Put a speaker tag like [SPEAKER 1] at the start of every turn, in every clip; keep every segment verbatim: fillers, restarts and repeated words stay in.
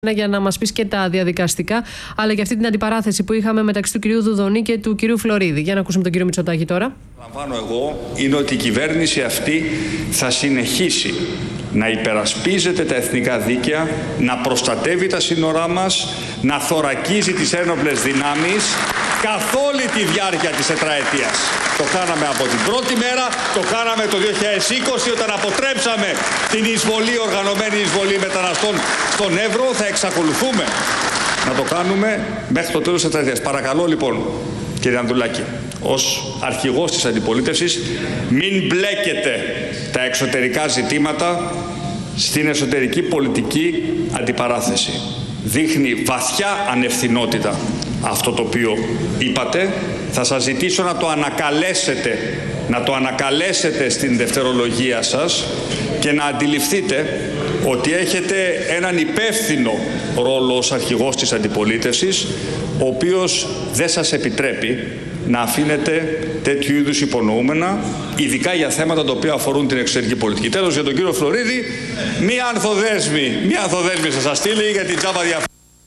[SPEAKER 1] για να μας πεις και τα διαδικαστικά, αλλά και αυτή την αντιπαράθεση που είχαμε μεταξύ του κυρίου Δουδονή και του κυρίου Φλωρίδη. Για να ακούσουμε τον κύριο Μητσοτάκη τώρα.
[SPEAKER 2] Λαμβάνω εγώ είναι ότι η κυβέρνηση αυτή θα συνεχίσει να υπερασπίζεται τα εθνικά δίκαια, να προστατεύει τα σύνορά μας, να θωρακίζει τις ένοπλες δυνάμεις καθ' όλη τη διάρκεια της τετραετίας. Το κάναμε από την πρώτη μέρα, το κάναμε το δύο χιλιάδες είκοσι όταν αποτρέψαμε την εισβολή, οργανωμένη εισβολή μεταναστών στον Εύρο. Θα εξακολουθούμε να το κάνουμε μέχρι το τέλος της τετραετίας. Παρακαλώ λοιπόν, κύριε Ανδρουλάκη, ως αρχηγός της αντιπολίτευσης, μην μπλέκετε τα εξωτερικά ζητήματα στην εσωτερική πολιτική αντιπαράθεση. Δείχνει βαθιά ανευθυνότητα αυτό το οποίο είπατε. Θα σας ζητήσω να το ανακαλέσετε, να το ανακαλέσετε στην δευτερολογία σας και να αντιληφθείτε ότι έχετε έναν υπεύθυνο ρόλο ως αρχηγός της αντιπολίτευσης, ο οποίος δεν σας επιτρέπει να αφήνετε τέτοιου είδους υπονοούμενα, ειδικά για θέματα τα οποία αφορούν την εξωτερική πολιτική. Τέλος, για τον κύριο Φλωρίδη, μία ανθοδέσμη, μία ανθοδέσμη θα σας στείλει για την τζάμπα διαφορά.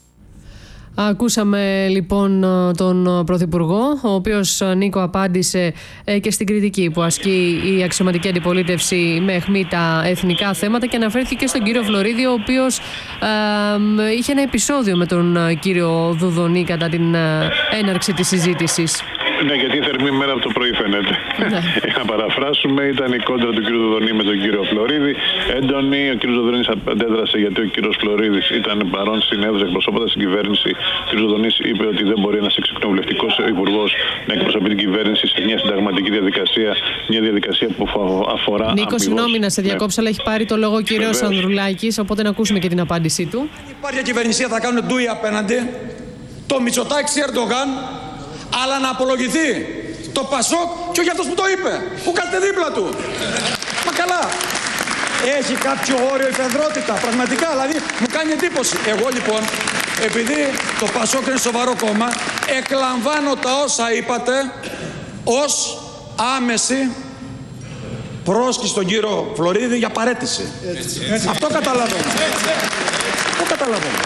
[SPEAKER 1] Ακούσαμε λοιπόν τον Πρωθυπουργό, ο οποίος, Νίκο, απάντησε και στην κριτική που ασκεί η αξιωματική αντιπολίτευση με αιχμή τα εθνικά θέματα και αναφέρθηκε και στον κύριο Φλωρίδη, ο οποίος ε, είχε ένα επεισόδιο με τον κύριο Δουδονή κατά την έναρξη της συζήτησης.
[SPEAKER 3] Ναι, γιατί η θερμή μέρα από το πρωί φαίνεται.
[SPEAKER 1] Ναι.
[SPEAKER 3] Να παραφράσουμε, ήταν η κόντρα του κ. Δουδονή με τον κύριο Φλωρίδη. Έντονη, ο κ. Δουδονής αντέδρασε γιατί ο κ. Φλωρίδης ήταν παρόν στην αίθουσα εκπροσωπώντας την κυβέρνηση. Ο κ. Δουδονής είπε ότι δεν μπορεί ένας εξεκοινοβουλευτικός υπουργός να εκπροσωπεί την κυβέρνηση σε μια συνταγματική διαδικασία, μια διαδικασία που αφορά.
[SPEAKER 1] Νίκο, συγγνώμη να σε διακόψω, αλλά έχει πάρει το λόγο ο κ. Ανδρουλάκης, οπότε να ακούσουμε και την απάντησή του.
[SPEAKER 4] Αν υπάρχει κυβερνησία, θα κάνουν ντουι απέναντι. Το Μητσοτάκη Ερντογάν. Αλλά να απολογηθεί το Πασόκ και όχι αυτός που το είπε, που κάθεται δίπλα του. Μα καλά. Έχει κάποιο όριο η φεδρότητα, πραγματικά, δηλαδή μου κάνει εντύπωση. Εγώ λοιπόν, επειδή το Πασόκ είναι σοβαρό κόμμα, εκλαμβάνω τα όσα είπατε ως άμεση πρόσκληση στον κύριο Φλωρίδη για παραίτηση. Έτσι, έτσι. Αυτό καταλαβαίνω. Αυτό καταλαβαίνω.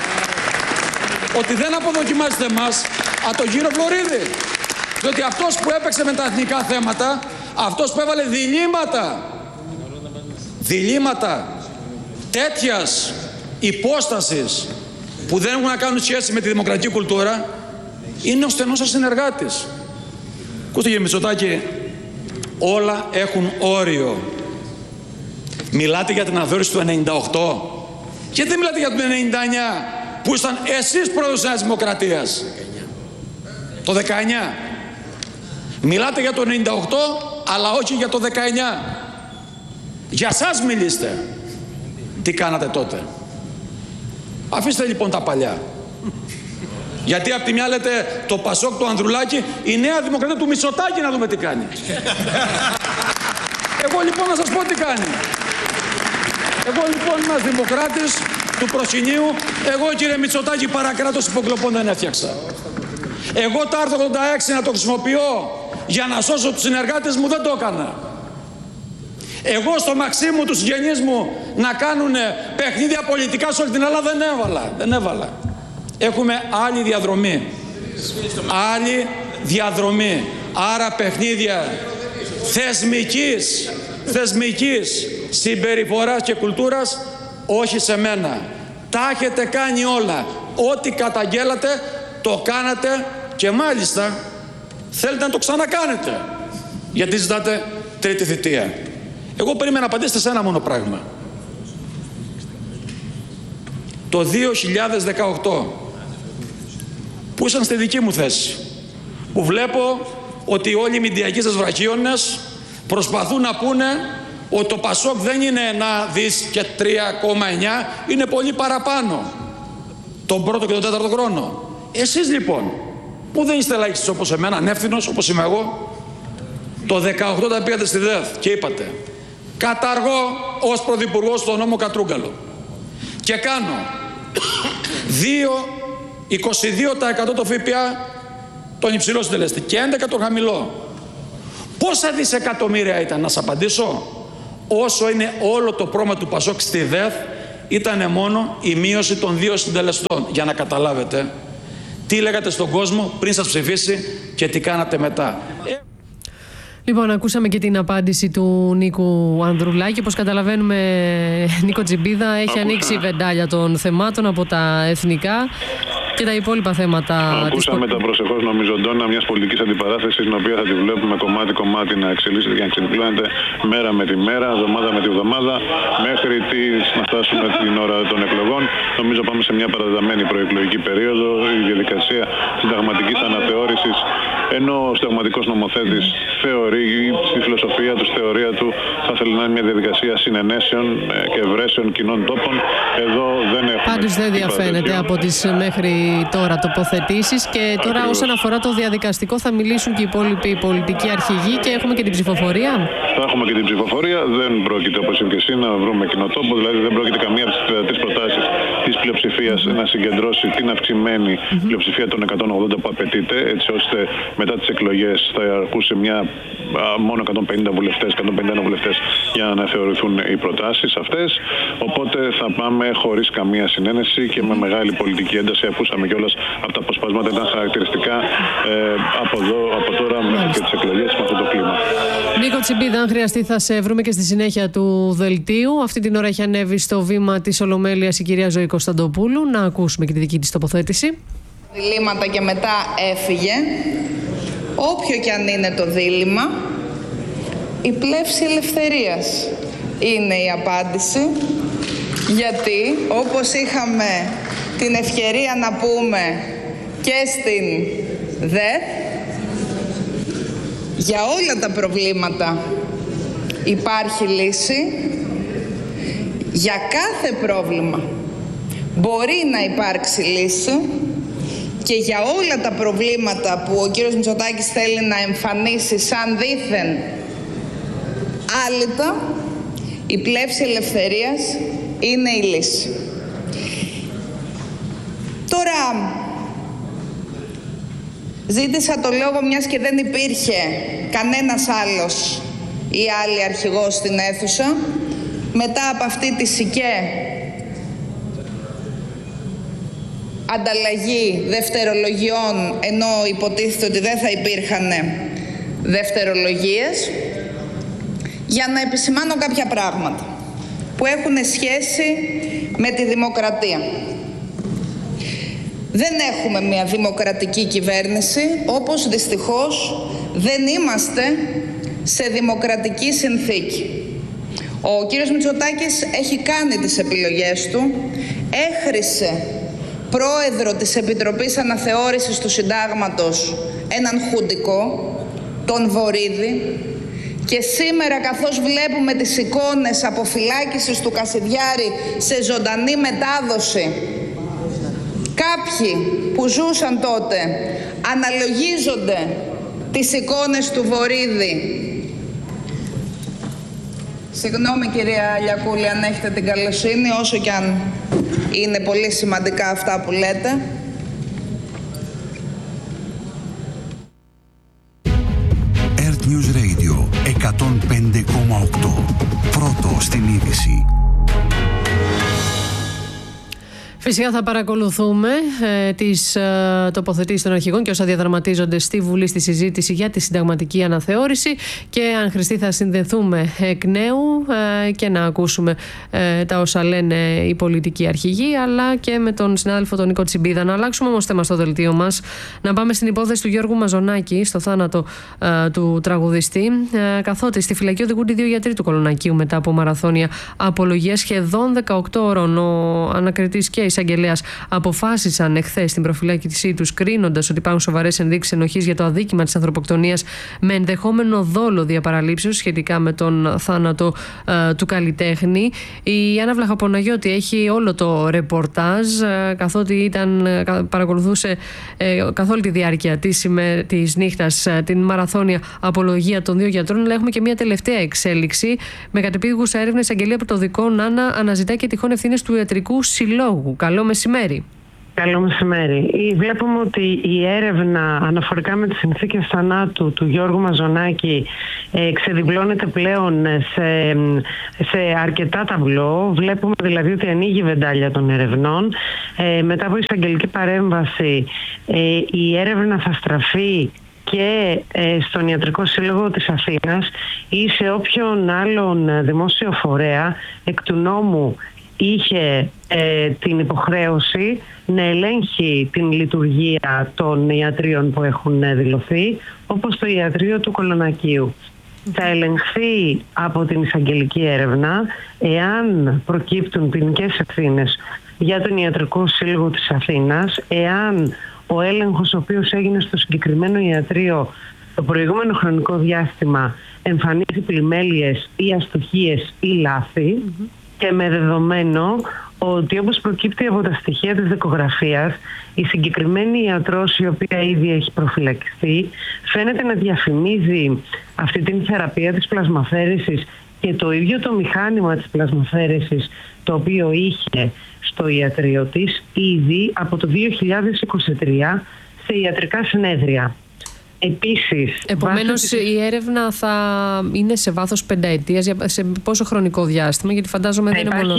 [SPEAKER 4] Ότι δεν αποδοκιμάζετε εμάς, α τον κύριο Φλωρίδη. Διότι αυτός που έπαιξε με τα εθνικά θέματα, αυτός που έβαλε διλήμματα, διλήμματα τέτοιας υπόστασης που δεν έχουν να κάνουν σχέση με τη δημοκρατική κουλτούρα, είναι ο στενός σας συνεργάτης. Ακούστε κύριε Μητσοτάκη, όλα έχουν όριο. Μιλάτε για την αναθεώρηση του ενενήντα οκτώ. Γιατί δεν μιλάτε για το ενενήντα εννιά που ήσταν εσείς πρόεδρος της Δημοκρατίας. Το δεκαεννιά. Μιλάτε για το ενενήντα οκτώ, αλλά όχι για το δεκαεννιά. Για σας μιλήστε. Τι κάνατε τότε. Αφήστε λοιπόν τα παλιά. Γιατί απ' τη μια λέτε το Πασόκ του Ανδρουλάκη, η Νέα Δημοκρατία του Μητσοτάκη, να δούμε τι κάνει. Εγώ λοιπόν να σας πω τι κάνει. Εγώ λοιπόν ένας δημοκράτης του προσκυνείου, εγώ κύριε Μητσοτάκη παρακράτος υποκλοπών δεν έφτιαξα. Εγώ το άρθρο ογδόντα έξι να το χρησιμοποιώ για να σώσω τους συνεργάτες μου δεν το έκανα. Εγώ στο Μαξίμου τους συγγενείς μου να κάνουν παιχνίδια πολιτικά σε όλη την Ελλάδα δεν έβαλα. Δεν έβαλα. Έχουμε άλλη διαδρομή. Άλλη διαδρομή. Άρα παιχνίδια θεσμικής, θεσμικής συμπεριφοράς και κουλτούρας όχι σε μένα. Τα έχετε κάνει όλα. Ό,τι καταγγέλατε το κάνατε και μάλιστα θέλετε να το ξανακάνετε. Γιατί ζητάτε τρίτη θητεία. Εγώ περίμενα να απαντήσετε σε ένα μόνο πράγμα. Το δύο χιλιάδες δεκαοκτώ που ήσαν στη δική μου θέση, που βλέπω ότι όλοι οι μηντιακοί σας βραχίονες προσπαθούν να πούνε ότι το Πασόκ δεν είναι ένα δις και τρία κόμμα εννιά, είναι πολύ παραπάνω τον πρώτο και τον τέταρτο χρόνο. Εσείς λοιπόν, που δεν είστε λαϊκιστές όπως εμένα, ανεύθυνος όπως είμαι εγώ, το δεκαοκτώ όταν πήγατε στη ΔΕΘ και είπατε καταργώ ως πρωθυπουργός τον νόμο Κατρούγκαλο και κάνω είκοσι δύο τοις εκατό το ΦΠΑ τον υψηλό συντελέστη και έντεκα τοις εκατό το χαμηλό. Πόσα δισεκατομμύρια ήταν, να σας απαντήσω? Όσο είναι όλο το πρόγραμμα του Πασόκ στη ΔΕΘ ήταν μόνο η μείωση των δύο συντελεστών. Για να καταλάβετε τι λέγατε στον κόσμο πριν σας ψηφίσει και τι κάνατε μετά.
[SPEAKER 1] Λοιπόν, ακούσαμε και την απάντηση του Νίκου Ανδρουλάκη. Όπως καταλαβαίνουμε, Νίκο Τσιμπίδα, έχει Ακούσα. ανοίξει η βεντάλια των θεμάτων από τα εθνικά και τα υπόλοιπα θέματα.
[SPEAKER 3] Ακούσαμε της... τα προσεχώς νομιζοντώνα μιας πολιτικής αντιπαράθεσης, την οποία θα τη βλέπουμε κομμάτι-κομμάτι να εξελίσσεται και να ξεδιπλώνεται μέρα με τη μέρα, εβδομάδα με τη εβδομάδα, μέχρι τις, να φτάσουμε την ώρα των εκλογών. Νομίζω πάμε σε μια παραδεδομένη προεκλογική περίοδο. Η διαδικασία συνταγματικής αναθεώρησης, ενώ ο συνταγματικός νομοθέτης θεωρεί, στη φιλοσοφία του, στη θεωρία του, θα θέλει να είναι μια διαδικασία συνενέσεων και ευρέσεων κοινών τόπων. Εδώ δεν έχουμε.
[SPEAKER 1] Πάντως δεν διαφαίνεται από τις μέχρι τώρα τοποθετήσεις. Και τώρα, Ακριβώς. όσον αφορά το διαδικαστικό, θα μιλήσουν και οι υπόλοιποι πολιτικοί αρχηγοί και έχουμε και την ψηφοφορία.
[SPEAKER 3] Θα έχουμε και την ψηφοφορία. Δεν πρόκειται, όπως είπε και εσύ, να βρούμε κοινοτόπο. Δηλαδή, δεν πρόκειται καμία από τις τριάντα τρεις προτάσεις της πλειοψηφίας mm-hmm. να συγκεντρώσει την αυξημένη mm-hmm. πλειοψηφία των εκατόν ογδόντα που απαιτείται, έτσι ώστε μετά τις εκλογές θα ακούσει μια μόνο εκατόν πενήντα βουλευτές, εκατόν πενήντα ένα βουλευτές για να θεωρηθούν οι προτάσεις αυτές. Οπότε θα πάμε χωρίς καμία συνένεση και με μεγάλη πολιτική ένταση. Ακούσαμε κιόλας από τα αποσπάσματα, ήταν χαρακτηριστικά ε, από, εδώ, από τώρα μέχρι και τις εκλογές με αυτό το κλίμα.
[SPEAKER 1] Νίκο Τσιμπίδα, αν χρειαστεί θα σε βρούμε και στη συνέχεια του δελτίου. Αυτή την ώρα έχει ανέβει στο βήμα της Ολομέλειας η κυρία Ζωή Κωνσταντοπούλου. Να ακούσουμε και τη δική της τοποθέτηση.
[SPEAKER 5] Διλήμματα και μετά έφυγε. Όποιο και αν είναι το δίλημμα, η πλεύση ελευθερίας είναι η απάντηση, γιατί όπως είχαμε την ευκαιρία να πούμε και στην ΔΕΘ, για όλα τα προβλήματα υπάρχει λύση, για κάθε πρόβλημα μπορεί να υπάρξει λύση. Και για όλα τα προβλήματα που ο κύριος Μητσοτάκης θέλει να εμφανίσει σαν δήθεν άλυτα, η πλεύση ελευθερίας είναι η λύση. Τώρα, ζήτησα το λόγο μιας και δεν υπήρχε κανένας άλλος ή άλλη αρχηγός στην αίθουσα. Μετά από αυτή τη σικέ ανταλλαγή δευτερολογιών, ενώ υποτίθεται ότι δεν θα υπήρχαν δευτερολογίες, για να επισημάνω κάποια πράγματα που έχουν σχέση με τη δημοκρατία. Δεν έχουμε μια δημοκρατική κυβέρνηση, όπως δυστυχώς δεν είμαστε σε δημοκρατική συνθήκη. Ο κύριος Μητσοτάκης έχει κάνει τις επιλογές του, έχρισε πρόεδρο της Επιτροπής Αναθεώρησης του Συντάγματος έναν χουντικό, τον Βορίδη, και σήμερα, καθώς βλέπουμε τις εικόνες αποφυλάκησης του Κασιδιάρη σε ζωντανή μετάδοση, κάποιοι που ζούσαν τότε αναλογίζονται τις εικόνες του Βορίδη. Συγγνώμη κυρία Λιακούλη, αν έχετε την καλοσύνη, όσο κι αν είναι πολύ σημαντικά αυτά που λέτε.
[SPEAKER 6] Earth News Radio εκατόν πέντε κόμμα οκτώ. Πρώτο στην είδηση.
[SPEAKER 1] Φυσικά θα παρακολουθούμε ε, τις ε, τοποθετήσεις των αρχηγών και όσα διαδραματίζονται στη Βουλή στη συζήτηση για τη συνταγματική αναθεώρηση, και αν χρειαστεί θα συνδεθούμε εκ νέου ε, και να ακούσουμε ε, τα όσα λένε οι πολιτικοί αρχηγοί, αλλά και με τον συνάδελφο τον Νίκο Τσιμπίδα. Να αλλάξουμε όμως θέμα στο δελτίο μας, να πάμε στην υπόθεση του Γιώργου Μαζονάκη, στο θάνατο ε, του τραγουδιστή, ε, καθότι στη φυλακή οδηγούνται δύο γιατροί του Κολονακίου μετά από μαραθώνια απολογία σχεδόν δεκαοκτώ ώρων. Ο ανακριτής και εισαγγελέας αποφάσισαν εχθές την προφυλάκησή τους, κρίνοντας ότι υπάρχουν σοβαρές ενδείξεις ενοχής για το αδίκημα της ανθρωποκτονίας με ενδεχόμενο δόλο διαπαραλήψεως σχετικά με τον θάνατο ε, του καλλιτέχνη. Η Άννα Βλαχοποναγιώτη έχει όλο το ρεπορτάζ, ε, καθότι ήταν, ε, παρακολουθούσε ε, καθ' όλη τη διάρκεια της, ημέ, της νύχτας ε, την μαραθώνια απολογία των δύο γιατρών. Αλλά έχουμε και μια τελευταία εξέλιξη. Με κατεπίγουσα έρευνα, η εισαγγελία πρωτοδικών Άννα αναζητά και τυχόν ευθύνες του ιατρικού συλλόγου. Καλό μεσημέρι.
[SPEAKER 7] Καλό μεσημέρι. Βλέπουμε ότι η έρευνα αναφορικά με τις συνθήκες θανάτου του Γιώργου Μαζονάκη ε, ξεδιπλώνεται πλέον σε, σε αρκετά ταμπλό. Βλέπουμε δηλαδή ότι ανοίγει η βεντάλια των ερευνών. Ε, μετά από εισαγγελική παρέμβαση ε, η έρευνα θα στραφεί και ε, στον Ιατρικό Σύλλογο της Αθήνας ή σε όποιον άλλον δημόσιο φορέα εκ του νόμου είχε ε, την υποχρέωση να ελέγχει την λειτουργία των ιατρίων που έχουν δηλωθεί, όπως το ιατρείο του Κολονακίου. Θα ελεγχθεί από την εισαγγελική έρευνα εάν προκύπτουν ποινικές ευθύνες για τον Ιατρικό Σύλλογο της Αθήνας, εάν ο έλεγχος ο οποίος έγινε στο συγκεκριμένο ιατρείο το προηγούμενο χρονικό διάστημα εμφανίζει πλημέλειες ή αστοχίες ή λάθη, mm-hmm. και με δεδομένο ότι, όπως προκύπτει από τα στοιχεία της δικογραφίας, η συγκεκριμένη ιατρός, η οποία ήδη έχει προφυλακιστεί, φαίνεται να διαφημίζει αυτή την θεραπεία της πλασμαφέρεσης και το ίδιο το μηχάνημα της πλασμαφέρεσης, το οποίο είχε στο ιατρείο της ήδη από το δύο χιλιάδες είκοσι τρία σε ιατρικά συνέδρια. Επίσης,
[SPEAKER 1] επομένως της... η έρευνα θα είναι σε βάθος πενταετίας, σε πόσο χρονικό διάστημα, γιατί φαντάζομαι δεν είναι μόνο...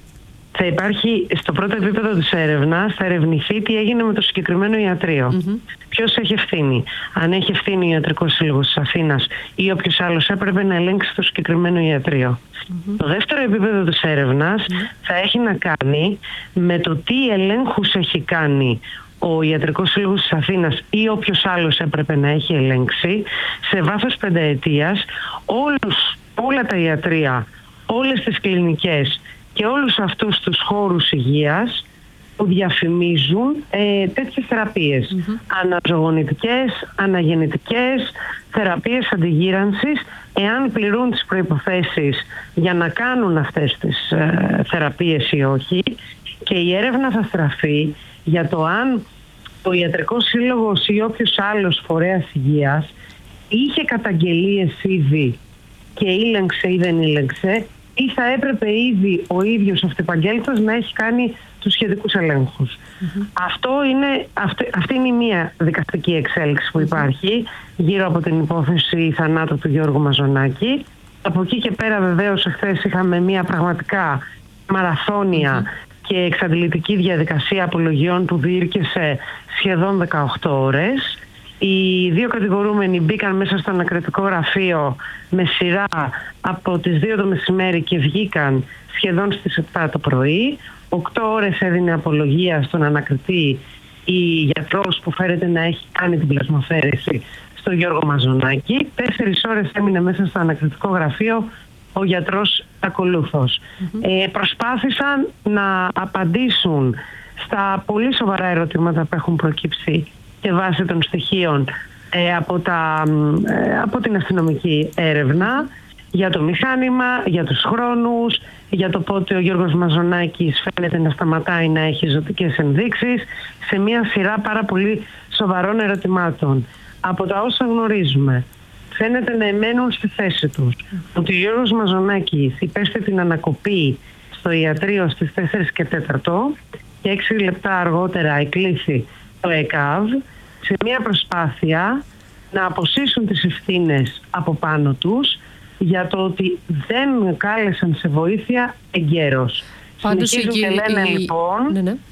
[SPEAKER 7] Θα υπάρχει στο πρώτο επίπεδο της έρευνας, θα ερευνηθεί τι έγινε με το συγκεκριμένο ιατρείο. Mm-hmm. Ποιος έχει ευθύνη. Αν έχει ευθύνη ο Ιατρικός Σύλλογος της Αθήνας ή όποιος άλλος έπρεπε να ελέγξει το συγκεκριμένο ιατρείο. Mm-hmm. Το δεύτερο επίπεδο της έρευνας mm-hmm. θα έχει να κάνει με το τι ελέγχους έχει κάνει ο Ιατρικός Σύλλογος της Αθήνας ή όποιος άλλος έπρεπε να έχει ελέγξει σε βάθος πενταετίας όλους, όλα τα ιατρεία, όλες τις κλινικές και όλους αυτούς τους χώρους υγείας που διαφημίζουν ε, τέτοιες θεραπείες. Mm-hmm. Αναζωογονητικές, αναγεννητικές, θεραπείες αντιγύρανσης, εάν πληρούν τις προϋποθέσεις για να κάνουν αυτές τις ε, θεραπείες ή όχι. Και η έρευνα θα στραφεί για το αν ο Ιατρικός Σύλλογος ή όποιος άλλος φορέας υγείας είχε καταγγελίες ήδη και ήλεγξε ή δεν ήλεγξε, ή θα έπρεπε ήδη ο ίδιος αυτεπαγγέλτος να έχει κάνει τους σχετικούς ελέγχους. Mm-hmm. Αυτό είναι, αυτή, αυτή είναι η μία δικαστική εξέλιξη που υπάρχει γύρω από την υπόθεση θανάτου του Γιώργου Μαζονάκη. Από εκεί και πέρα βεβαίως εχθές είχαμε μία πραγματικά μαραθώνια mm-hmm. και εξαντλητική διαδικασία απολογιών που διήρκεσε σχεδόν δεκαοκτώ ώρες. Οι δύο κατηγορούμενοι μπήκαν μέσα στο ανακριτικό γραφείο με σειρά από τις δύο το μεσημέρι και βγήκαν σχεδόν στις επτά το πρωί. Οκτώ ώρες έδινε απολογία στον ανακριτή η γιατρός που φέρεται να έχει κάνει την πλασμαφέρεση στο Γιώργο Μαζονάκη. Τέσσερις ώρες έμεινε μέσα στο ανακριτικό γραφείο ο γιατρός ακολούθως. Mm-hmm. Ε, προσπάθησαν να απαντήσουν στα πολύ σοβαρά ερωτήματα που έχουν προκύψει και βάσει των στοιχείων ε, από, τα, ε, από την αστυνομική έρευνα για το μηχάνημα, για τους χρόνους, για το πότε ο Γιώργος Μαζονάκης φαίνεται να σταματάει να έχει ζωτικές ενδείξεις, σε μια σειρά πάρα πολύ σοβαρών ερωτημάτων. Από τα όσα γνωρίζουμε, φαίνεται να εμένουν στη θέση τους ότι ο Γιώργος Μαζονάκης υπέστη την ανακοπή στο ιατρείο στις τέσσερις και τέταρτο και έξι λεπτά αργότερα εκλήθη το ΕΚΑΒ σε μια προσπάθεια να αποσύσουν τις ευθύνες από πάνω τους για το ότι δεν κάλεσαν σε βοήθεια εγκαίρως. Συνεχίζουν και λένε η... λοιπόν ναι, ναι.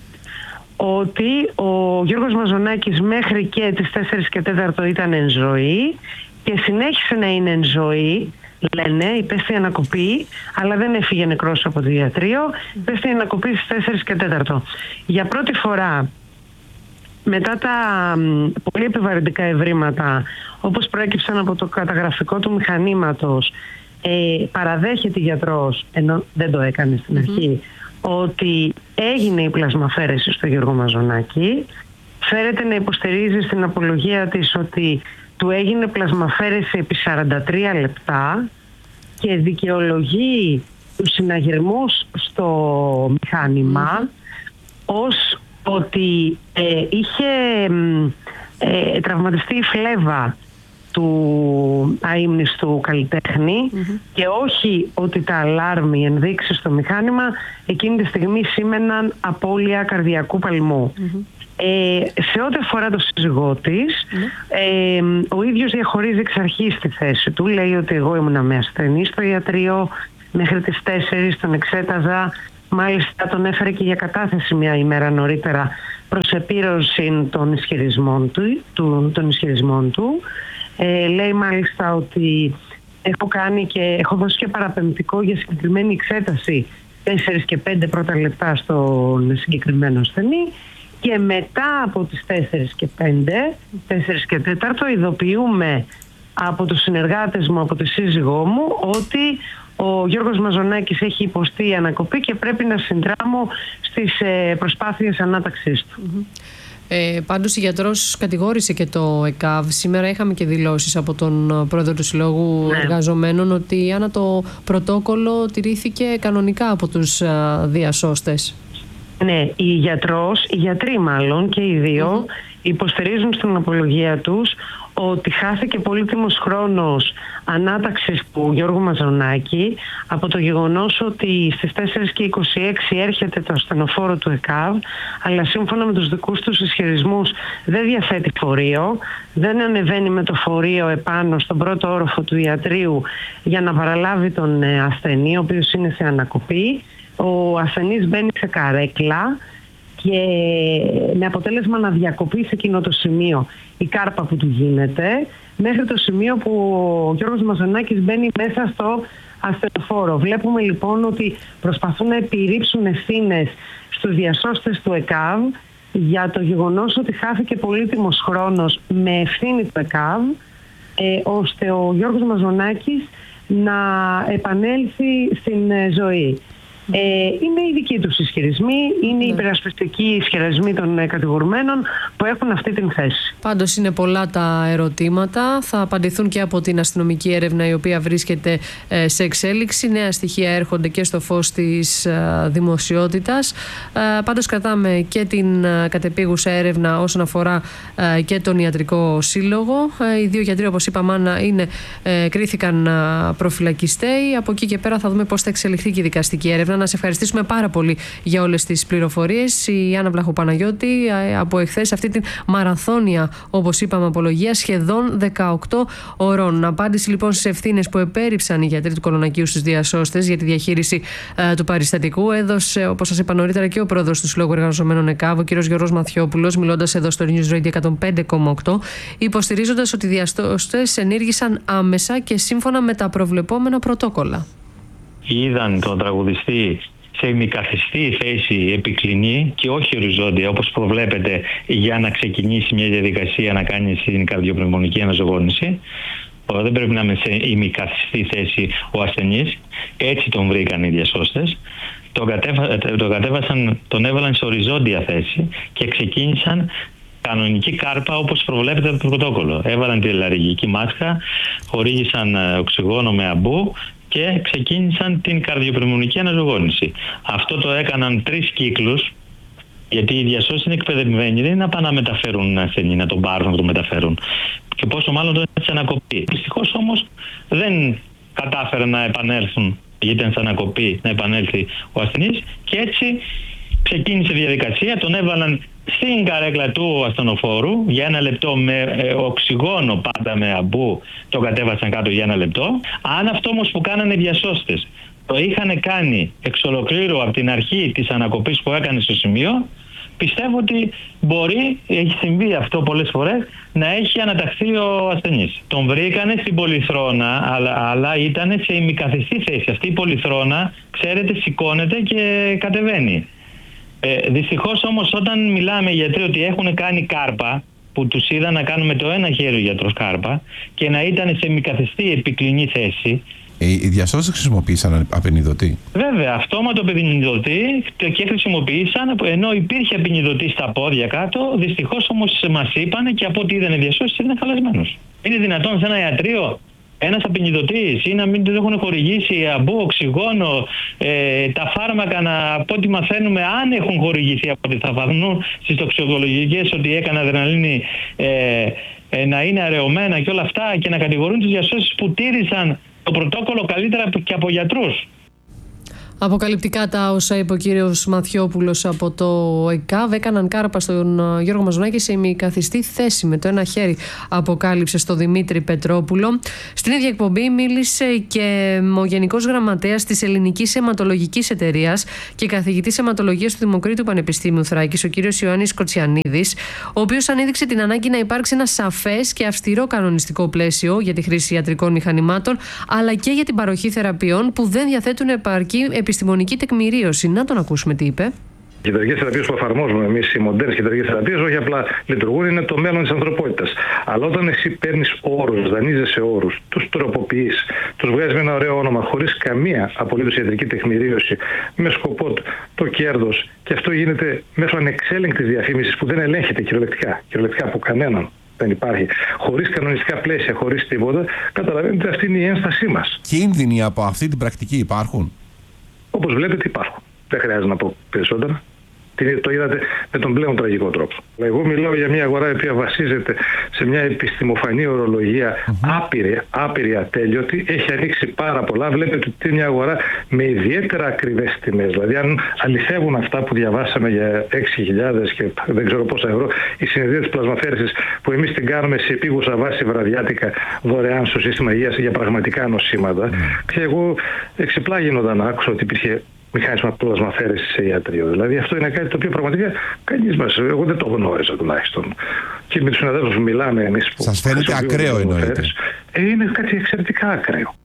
[SPEAKER 7] ότι ο Γιώργος Μαζονάκης μέχρι και τις τέσσερις και τέταρτο ήταν εν ζωή και συνέχισε να είναι εν ζωή, λένε, υπέστη ανακοπή, αλλά δεν έφυγε νεκρός από το ιατρείο, υπέστη ανακοπή στις τέσσερις και τέταρτο. Για πρώτη φορά, μετά τα πολύ επιβαρυντικά ευρήματα, όπως προέκυψαν από το καταγραφικό του μηχανήματος, ε, παραδέχεται η γιατρός, ενώ δεν το έκανε στην αρχή, mm-hmm. ότι έγινε η πλασμαφέρεση στο Γιώργο Μαζονάκη. Φέρεται να υποστηρίζει στην απολογία της ότι του έγινε πλασμαφέρεση επί σαράντα τρία λεπτά και δικαιολογεί τους συναγερμούς στο μηχάνημα mm-hmm. ως ότι ε, είχε ε, τραυματιστεί η φλέβα του αείμνηστου καλλιτέχνη mm-hmm. και όχι ότι τα αλάρμ, οι ενδείξεις στο μηχάνημα εκείνη τη στιγμή σήμαιναν απώλεια καρδιακού παλμού. Mm-hmm. Ε, σε ό,τι αφορά το σύζυγό της, mm-hmm. ε, ο ίδιος διαχωρίζει εξ αρχής τη θέση του. Λέει ότι εγώ ήμουνα με ασθενή στο ιατρείο μέχρι τις τέσσερις, τον εξέταζα, μάλιστα τον έφερε και για κατάθεση μια ημέρα νωρίτερα προς επίρρωση των ισχυρισμών του, του, των ισχυρισμών του. Ε, λέει μάλιστα ότι έχω κάνει και έχω δώσει και παραπεμπτικό για συγκεκριμένη εξέταση τέσσερις και πέντε πρώτα λεπτά στον συγκεκριμένο ασθενή και μετά από τις τέσσερις και πέντε, τέσσερις και τέταρτο ειδοποιούμε από τους συνεργάτες μου, από τη σύζυγό μου ότι ο Γιώργος Μαζονάκης έχει υποστεί ανακοπή και πρέπει να συνδράμω στις προσπάθειες ανάταξής του. Mm-hmm.
[SPEAKER 1] Ε, πάντως η γιατρός κατηγόρησε και το ΕΚΑΒ. Σήμερα είχαμε και δηλώσεις από τον πρόεδρο του Συλλόγου ναι. Εργαζομένων ότι άνα το πρωτόκολλο τηρήθηκε κανονικά από τους α, διασώστες.
[SPEAKER 7] Ναι, η γιατρός, οι γιατροί μάλλον και οι δύο mm-hmm. υποστηρίζουν στην απολογία τους ότι χάθηκε πολύτιμος χρόνος ανάταξης του Γιώργου Μαζονάκη από το γεγονός ότι στις τέσσερις και είκοσι έξι έρχεται το ασθενοφόρο του ΕΚΑΒ, αλλά σύμφωνα με τους δικούς τους ισχυρισμούς δεν διαθέτει φορείο, δεν ανεβαίνει με το φορείο επάνω στον πρώτο όροφο του ιατρείου για να παραλάβει τον ασθενή, ο οποίος είναι σε ανακοπή. Ο ασθενής μπαίνει σε καρέκλα και με αποτέλεσμα να διακοπεί σε εκείνο το σημείο η κάρπα που του γίνεται, μέχρι το σημείο που ο Γιώργος Μαζονάκης μπαίνει μέσα στο ασθενοφόρο. Βλέπουμε λοιπόν ότι προσπαθούν να επιρρύψουν ευθύνες στους διασώστες του ΕΚΑΒ για το γεγονός ότι χάθηκε πολύτιμος χρόνος με ευθύνη του ΕΚΑΒ, ε, ώστε ο Γιώργος Μαζονάκης να επανέλθει στην ζωή. Ε, είναι οι δικοί τους ισχυρισμοί, είναι οι υπερασπιστικοί ισχυρισμοί των κατηγορουμένων που έχουν αυτή την θέση.
[SPEAKER 1] Πάντως είναι πολλά τα ερωτήματα, θα απαντηθούν και από την αστυνομική έρευνα η οποία βρίσκεται ε, σε εξέλιξη. Νέα στοιχεία έρχονται και στο φως της ε, δημοσιότητας. Ε, πάντως κρατάμε και την ε, κατεπίγουσα έρευνα όσον αφορά ε, και τον ιατρικό σύλλογο. Ε, οι δύο γιατροί, όπως είπαμε, Άννα, είναι, ε, κρίθηκαν ε, προφυλακιστέοι. Από εκεί και πέρα θα δούμε πώς θα εξελιχθεί και η δικαστική έρευνα. Να σε ευχαριστήσουμε πάρα πολύ για όλες τις πληροφορίες. Η Άννα Βλαχοπαναγιώτη από εχθές αυτή την μαραθώνια, όπως είπαμε, απολογία σχεδόν δεκαοκτώ ωρών. Απάντηση λοιπόν στις ευθύνες που επέριψαν οι γιατροί του Κολονακίου στους διασώστες για τη διαχείριση ε, του περιστατικού έδωσε, όπως σας είπα νωρίτερα, και ο πρόεδρος του Συλλόγου Εργαζομένων ΕΚΑΒ, ο κ. Γιώργος Μαθιόπουλος, μιλώντας εδώ στο News Radio εκατόν πέντε κόμμα οκτώ, υποστηρίζοντας ότι οι διασώστες ενήργησαν άμεσα και σύμφωνα με τα προβλεπόμενα πρωτόκολλα.
[SPEAKER 8] Είδαν τον τραγουδιστή σε ημικαθιστή θέση επικλινή και όχι οριζόντια, όπως προβλέπεται, για να ξεκινήσει μια διαδικασία να κάνει στην καρδιοπνευμονική αναζωογόνηση. Δεν πρέπει να είναι σε ημικαθιστή θέση ο ασθενής. Έτσι τον βρήκαν οι διασώστες. Τον, κατέβα, τον κατέβασαν, τον έβαλαν σε οριζόντια θέση και ξεκίνησαν κανονική κάρπα όπως προβλέπεται από το πρωτόκολλο. Έβαλαν τη λαρυγγική μάσκα, χορήγησαν οξυγόνο με αμπού και ξεκίνησαν την καρδιοπνευμονική αναζωογόνηση. Αυτό το έκαναν τρεις κύκλους, γιατί οι διασώστες είναι εκπαιδευμένοι, δεν είναι να πάνε να μεταφέρουν ασθενή, να τον πάρουν, να τον μεταφέρουν. Και πόσο μάλλον τον έτσι ανακοπή. Δυστυχώς όμως δεν κατάφεραν να επανέλθουν, γιατί ήταν σαν ανακοπή, να επανέλθει ο ασθενής, και έτσι ξεκίνησε η διαδικασία, τον έβαλαν στην καρέκλα του ασθενοφόρου για ένα λεπτό με ε, οξυγόνο, πάντα με αμπού, το κατέβασαν κάτω για ένα λεπτό. Αν αυτό όμως που κάνανε οι διασώστες το είχαν κάνει εξ ολοκλήρου από την αρχή της ανακοπής που έκανε στο σημείο, πιστεύω ότι μπορεί, έχει συμβεί αυτό πολλές φορές, να έχει αναταχθεί ο ασθενής. Τον βρήκανε στην πολυθρόνα, αλλά, αλλά ήταν σε ημικαθιστή θέση. Αυτή η πολυθρόνα, ξέρετε, σηκώνεται και κατεβαίνει. Ε, δυστυχώς όμως όταν μιλάμε για γιατροί ότι έχουν κάνει κάρπα, που τους είδα να κάνουν με το ένα χέρι ο γιατρός κάρπα και να ήταν σε ημικαθιστή επικλινή θέση.
[SPEAKER 9] Ε, οι διασώστες χρησιμοποίησαν απενιδωτή.
[SPEAKER 8] Βέβαια, αυτόματο απενιδωτή και χρησιμοποίησαν, ενώ υπήρχε απενιδωτή στα πόδια κάτω. Δυστυχώς όμως μας είπανε και από ό,τι είδαν οι διασώστες ήταν χαλασμένος. Είναι δυνατόν σε ένα ιατρείο ένας απενιδωτής ή να μην τους έχουν χορηγήσει αμπού, οξυγόνο, ε, τα φάρμακα, να, από ό,τι μαθαίνουμε, αν έχουν χορηγηθεί, από ό,τι θα φανούν στις τοξικολογικές ότι έκανε αδρεναλίνη, ε, ε, να είναι αραιωμένα και όλα αυτά και να κατηγορούν τις διασώσεις που τήρησαν το πρωτόκολλο καλύτερα και από γιατρούς.
[SPEAKER 1] Αποκαλυπτικά τα όσα είπε ο κύριος Μαθιόπουλος από το ΕΚΑΒ έκαναν κάρπα στον Γιώργο Μαζονάκη σε ημικαθιστή θέση. Με το ένα χέρι αποκάλυψε στο Δημήτρη Πετρόπουλο. Στην ίδια εκπομπή μίλησε και ο Γενικός Γραμματέας της Ελληνικής Αιματολογικής Εταιρείας και καθηγητής αιματολογίας του Δημοκρίτου Πανεπιστήμιου Θράκης, ο κύριος Ιωάννης Κοτσιανίδης, ο οποίος ανέδειξε την ανάγκη να υπάρξει ένα σαφές και αυστηρό κανονιστικό πλαίσιο για τη χρήση ιατρικών μηχανημάτων, αλλά και για την παροχή θεραπείων που δεν διαθέτουν επαρκή επιστημονική τεκμηρίωση. Να τον ακούσουμε τι είπε.
[SPEAKER 10] Οι ιατρικές θεραπείες που εφαρμόζουμε εμείς, οι μοντέρνες ιατρικές θεραπείες, όχι απλά λειτουργούν, είναι το μέλλον της ανθρωπότητας. Αλλά όταν εσύ παίρνεις όρους, δανείζεσαι όρους, τους τροποποιείς, τους βγάζεις με ένα ωραίο όνομα, χωρίς καμία απολύτως ιατρική τεκμηρίωση, με σκοπό το κέρδος, και αυτό γίνεται μέσω ανεξέλεγκτης διαφήμισης που δεν ελέγχεται κυριολεκτικά, κυριολεκτικά από κανέναν. Δεν υπάρχει. Χωρίς κανονιστικά πλαίσια, χωρίς τίποτα, καταλαβαίνετε, αυτή είναι η ένστασή μας.
[SPEAKER 9] Κίνδυνοι από αυτή την πρακτική υπάρχουν?
[SPEAKER 10] Όπως βλέπετε υπάρχουν. Δεν χρειάζεται να πω περισσότερα. Το είδατε με τον πλέον τραγικό τρόπο. Εγώ μιλάω για μια αγορά η οποία βασίζεται σε μια επιστημοφανή ορολογία mm-hmm. άπειρη, άπειρη, ατέλειωτη. Έχει ανοίξει πάρα πολλά. Βλέπετε ότι είναι μια αγορά με ιδιαίτερα ακριβές τιμές. Δηλαδή, αν αληθεύουν αυτά που διαβάσαμε για έξι χιλιάδες και δεν ξέρω πόσα ευρώ, η συνεδρία της πλασμαφέρησης που εμείς την κάνουμε σε επίγουσα βάση βραδιάτικα δωρεάν στο σύστημα υγείας για πραγματικά νοσήματα. Mm-hmm. Και εγώ εξεπλάγινω όταν άκουσα ότι υπήρχε μηχάνισμα πλασμαφέρεσης σε ιατρείο. Δηλαδή αυτό είναι κάτι το οποίο πραγματικά κανείς μας, εγώ δεν το γνώριζα τουλάχιστον. Και με τους συναδέλφους που μιλάμε εμείς που...
[SPEAKER 9] Σας φαίνεται ακραίο εννοείται?
[SPEAKER 10] Ε, είναι κάτι εξαιρετικά ακραίο.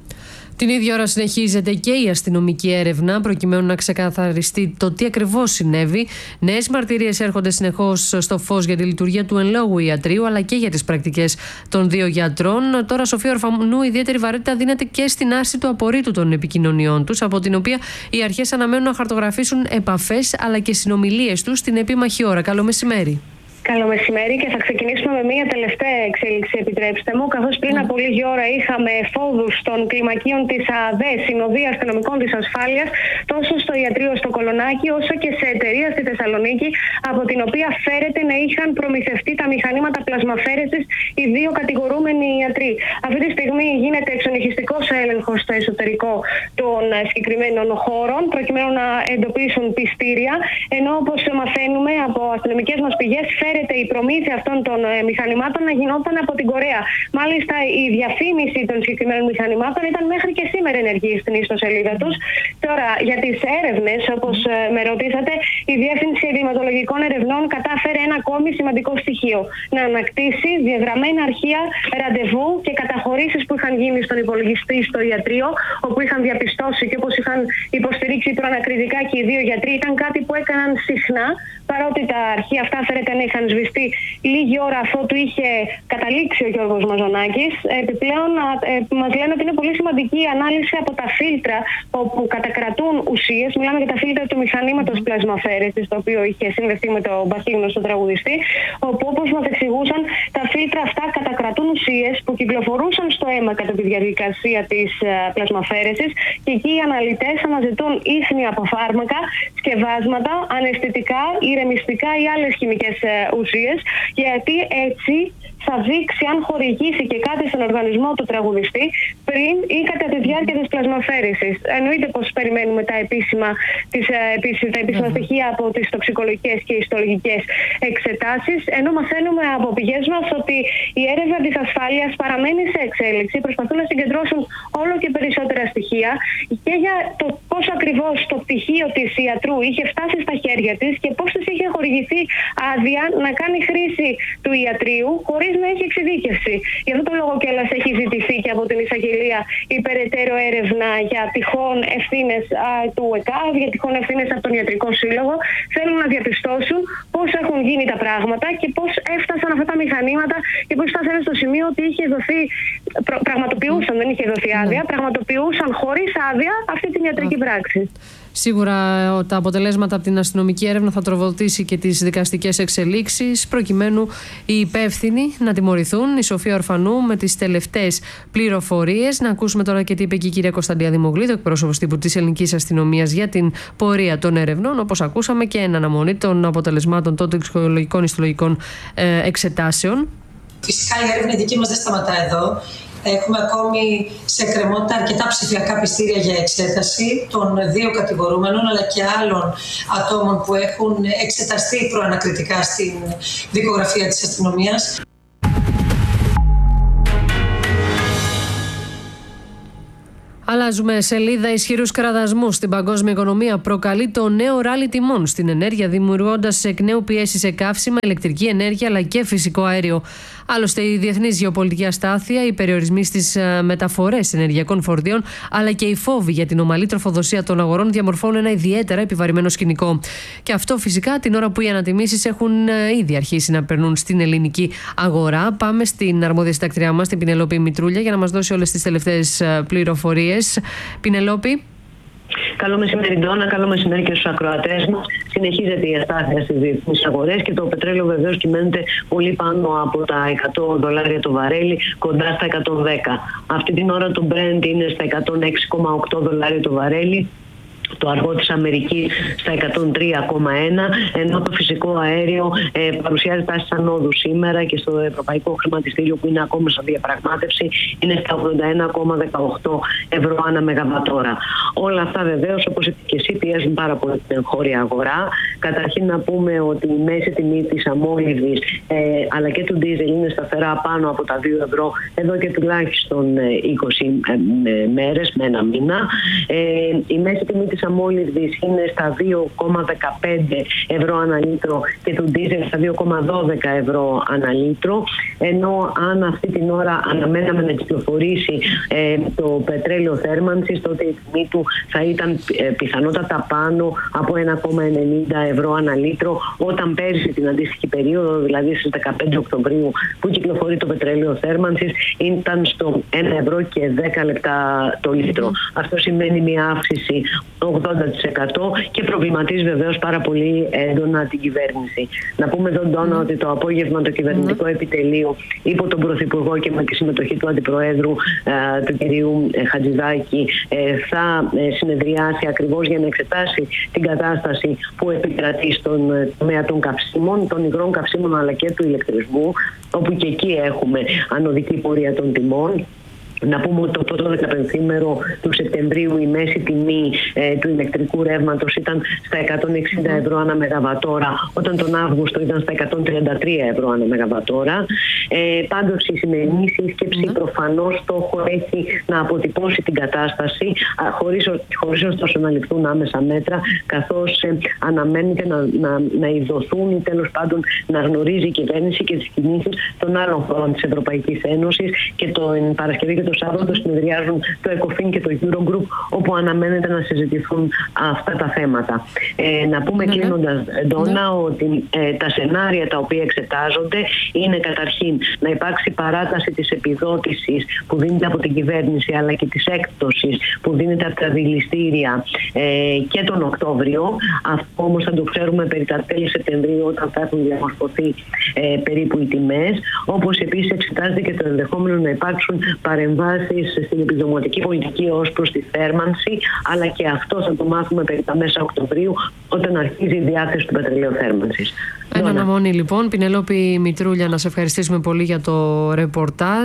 [SPEAKER 1] Την ίδια ώρα συνεχίζεται και η αστυνομική έρευνα προκειμένου να ξεκαθαριστεί το τι ακριβώς συνέβη. Νέες μαρτυρίες έρχονται συνεχώς στο φως για τη λειτουργία του εν λόγω ιατρείου, αλλά και για τις πρακτικές των δύο γιατρών. Τώρα, Σοφία Ορφανού, ιδιαίτερη βαρύτητα δίνεται και στην άρση του απορρίτου των επικοινωνιών τους, από την οποία οι αρχές αναμένουν να χαρτογραφήσουν επαφές αλλά και συνομιλίες τους στην επίμαχη ώρα. Καλό μεσημέρι.
[SPEAKER 11] Καλό μεσημέρι, και θα ξεκινήσουμε με μία τελευταία εξέλιξη, επιτρέψτε μου. Καθώς πριν από λίγη ώρα είχαμε εφόδους των κλιμακίων της ΑΔΕ, Συνοδεία Αστυνομικών της Ασφάλειας, τόσο στο ιατρείο στο Κολονάκι, όσο και σε εταιρεία στη Θεσσαλονίκη, από την οποία φέρεται να είχαν προμηθευτεί τα μηχανήματα πλασμαφέρεσης οι δύο κατηγορούμενοι ιατροί. Αυτή τη στιγμή γίνεται εξονυχιστικός έλεγχος στο εσωτερικό των συγκεκριμένων χώρων, προκειμένου να εντοπίσουν πιστήρια, ενώ όπως μαθαίνουμε από αστυνομικές μας πηγές, φέρεται η προμήθεια αυτών των ε, μηχανημάτων να γινόταν από την Κορέα. Μάλιστα, η διαφήμιση των συγκεκριμένων μηχανημάτων ήταν μέχρι και σήμερα ενεργή στην ιστοσελίδα τους. Τώρα, για τις έρευνες, όπως ε, με ρωτήσατε, η Διεύθυνση Εγκληματολογικών Ερευνών κατάφερε ένα ακόμη σημαντικό στοιχείο. Να ανακτήσει διαγραμμένα αρχεία ραντεβού και καταχωρήσεις που είχαν γίνει στον υπολογιστή στο ιατρείο, όπου είχαν διαπιστώσει και όπως είχαν υποστηρίξει προανακριτικά και οι δύο γιατροί, ήταν κάτι που έκαναν συχνά, παρότι τα αρχεία αυτά φέρεται να είχαν σβηστεί λίγη ώρα αφότου είχε καταλήξει ο Γιώργος Μαζονάκης. Επιπλέον, ε, μας λένε ότι είναι πολύ σημαντική η ανάλυση από τα φίλτρα όπου κατακρατούν ουσίες. Μιλάμε για τα φίλτρα του μηχανήματος πλασμαφέρεσης, το οποίο είχε συνδεθεί με το μπαχήλινο στον τραγουδιστή, όπου όπως μας εξηγούσαν, τα φίλτρα αυτά κατακρατούν ουσίες που κυκλοφορούσαν στο αίμα κατά τη διαδικασία της ε, πλασμαφέρεσης, και εκεί οι αναλυτές αναζητούν ίχνη από φάρμακα, σκευάσματα, αναισθητικά, ηρεμιστικά ή άλλες χημικές ουσίες, γιατί έτσι θα δείξει αν χορηγήσει και κάτι στον οργανισμό του τραγουδιστή πριν ή κατά τη διάρκεια της πλασμαφέρησης. Εννοείται πως περιμένουμε τα επίσημα, τις, τα επίσημα mm-hmm. στοιχεία από τις τοξικολογικές και ιστολογικές εξετάσεις, ενώ μαθαίνουμε από πηγές μας ότι η έρευνα της ασφάλειας παραμένει σε εξέλιξη, προσπαθούν να συγκεντρώσουν όλο και περισσότερα στοιχεία και για το πώς ακριβώς το πτυχίο της ιατρού είχε φτάσει στα χέρια της και πώς της είχε χορηγηθεί άδεια να κάνει χρήση του ιατρείου χωρίς να έχει εξειδίκευση. Γι' αυτό το λόγο κιόλας έχει ζητηθεί και από την εισαγγελία η περαιτέρω έρευνα για τυχόν ευθύνες του ΕΚΑΒ, για τυχόν ευθύνες από τον Ιατρικό Σύλλογο. Θέλουν να διαπιστώσουν πώς έχουν γίνει τα πράγματα και πώς έφτασαν αυτά τα μηχανήματα και πώς φτάσανε στο σημείο ότι είχε δοθεί, προ, πραγματοποιούσαν, δεν είχε δοθεί άδεια, πραγματοποιούσαν χωρίς άδεια αυτή την ιατρική πράξη.
[SPEAKER 1] Σίγουρα τα αποτελέσματα από την αστυνομική έρευνα θα τροφοδοτήσει και τις δικαστικές εξελίξεις, προκειμένου οι υπεύθυνοι να τιμωρηθούν. Η Σοφία Ορφανού με τις τελευταίες πληροφορίες. Να ακούσουμε τώρα και τι είπε και η κυρία Κωνσταντία Δημογλίδου, εκπρόσωπος τύπου της ελληνικής αστυνομίας, για την πορεία των ερευνών. Όπως ακούσαμε, και εν αναμονή των αποτελεσμάτων των τοξικολογικών ιστολογικών εξετάσεων.
[SPEAKER 12] Φυσικά η έρευνα δική μας δεν σταματά εδώ. Έχουμε ακόμη σε εκκρεμότητα αρκετά ψηφιακά πιστήρια για εξέταση των δύο κατηγορούμενων αλλά και άλλων ατόμων που έχουν εξεταστεί προανακριτικά στην δικογραφία της αστυνομίας.
[SPEAKER 1] Αλλάζουμε σελίδα. Ισχυρούς κραδασμούς στην παγκόσμια οικονομία προκαλεί το νέο ράλι τιμών στην ενέργεια, δημιουργώντας εκ νέου πιέσεις σε καύσιμα, ηλεκτρική ενέργεια αλλά και φυσικό αέριο. Άλλωστε, η διεθνής γεωπολιτική αστάθεια, οι περιορισμοί στις μεταφορές ενεργειακών φορτίων αλλά και οι φόβοι για την ομαλή τροφοδοσία των αγορών διαμορφώνουν ένα ιδιαίτερα επιβαρημένο σκηνικό. Και αυτό φυσικά την ώρα που οι ανατιμήσεις έχουν ήδη αρχίσει να περνούν στην ελληνική αγορά. Πάμε στην αρμόδια συντακτριά μας, την Πινελόπη Μητρούλια, για να μας δώσει όλες τις τελευταίες πληροφορίες. Πινελόπη.
[SPEAKER 7] Καλό μεσημέρι, Ντόνα. Καλό μεσημέρι και στους ακροατές μας. Συνεχίζεται η αστάθεια στις διεθνείς αγορές και το πετρέλαιο βεβαίως κυμαίνεται πολύ πάνω από τα εκατό δολάρια το βαρέλι, κοντά στα εκατόν δέκα. Αυτή την ώρα το Brent είναι στα εκατόν έξι κόμμα οκτώ δολάρια το βαρέλι. Το αργό της Αμερικής στα εκατόν τρία κόμμα ένα, ενώ το φυσικό αέριο ε, παρουσιάζει τάσεις ανόδου σήμερα και στο Ευρωπαϊκό Χρηματιστήριο, που είναι ακόμα σε διαπραγμάτευση, είναι στα ογδόντα ένα κόμμα δεκαοκτώ ευρώ ανά μεγαβατόρα. Όλα αυτά βεβαίως, όπως είπε και εσύ, πιέζουν πάρα πολύ την εγχώρια αγορά. Καταρχήν να πούμε ότι η μέση τιμή της αμόλυβδης ε, αλλά και του ντίζελ είναι σταθερά πάνω από τα δύο ευρώ εδώ και τουλάχιστον είκοσι ε, μέρες με ένα μήνα. Ε, η μέση τιμή της αμόλυβδης είναι στα δύο κόμμα δεκαπέντε ευρώ ανά λίτρο και του ντίζελ στα δύο κόμμα δώδεκα ευρώ ανά λίτρο, ενώ αν αυτή την ώρα αναμέναμε να κυκλοφορήσει ε, το πετρέλαιο θέρμανσης, τότε η τιμή του θα ήταν ε, πιθανότατα πάνω από ένα κόμμα ενενήντα ευρώ ανά λίτρο, όταν πέρυσι την αντίστοιχη περίοδο, δηλαδή στις δεκαπέντε Οκτωβρίου που κυκλοφορεί το πετρέλαιο θέρμανσης, ήταν στο ένα ευρώ και δέκα λεπτά το λίτρο. Mm. Αυτό σημαίνει μια αύξηση ογδόντα τοις εκατό και προβληματίζει βεβαίως πάρα πολύ έντονα την κυβέρνηση. Να πούμε εδώ, Ντόνα, mm. ότι το απόγευμα το κυβερνητικό mm. επιτελείο υπό τον Πρωθυπουργό και με τη συμμετοχή του Αντιπροέδρου ε, του κυρίου ε, Χατζηδάκη ε, θα ε, συνεδριάσει ακριβώς για να εξετάσει την κατάσταση που επικρατεί στον ε, τομέα των καυσίμων, των υγρών καυσίμων αλλά και του ηλεκτρισμού, όπου και εκεί έχουμε ανωδική πορεία των τιμών. Να πούμε ότι το πρώτο δεκαπενθήμερο του Σεπτεμβρίου η μέση τιμή ε, του ηλεκτρικού ρεύματος ήταν στα εκατόν εξήντα ευρώ ανά μεγαβατόρα, όταν τον Αύγουστο ήταν στα εκατόν τριάντα τρία ευρώ ανά μεγαβατόρα. Ε, πάντως η σημερινή σύσκεψη mm-hmm. προφανώς στόχο έχει να αποτυπώσει την κατάσταση, α, χωρίς, χωρίς ωστόσο να ληφθούν άμεσα μέτρα, καθώς ε, αναμένεται να, να, να ειδωθούν ή τέλος πάντων να γνωρίζει η κυβέρνηση και τις κινήσεις των άλλων χωρών της Ευρωπαϊκής Ένωσης, και το ε, Παρασκευή και το Σάββατο συνεδριάζουν το ΕΚΟΦΗΝ και το Eurogroup, όπου αναμένεται να συζητηθούν αυτά τα θέματα. Ε, να πούμε ναι, κλείνοντας, Ντόνα, ναι. ότι ε, τα σενάρια τα οποία εξετάζονται είναι καταρχήν να υπάρξει παράταση της επιδότησης που δίνεται από την κυβέρνηση, αλλά και της έκπτωσης που δίνεται από τα δηληστήρια ε, και τον Οκτώβριο. Αυτό όμως θα το ξέρουμε περί τα τέλη Σεπτεμβρίου, όταν θα έχουν διαμορφωθεί ε, περίπου οι τιμές. Όπως επίσης εξετάζεται και το ενδεχόμενο να υπάρξουν παρεμβάσεις στην επιδοματική πολιτική ως προς τη θέρμανση, αλλά και αυτό θα το μάθουμε περί τα μέσα Οκτωβρίου, όταν αρχίζει η διάθεση του πετρελαίου θέρμανσης.
[SPEAKER 1] Εν αναμονή λοιπόν. Πινελόπη Μητρούλια, να σε ευχαριστήσουμε πολύ για το ρεπορτάζ.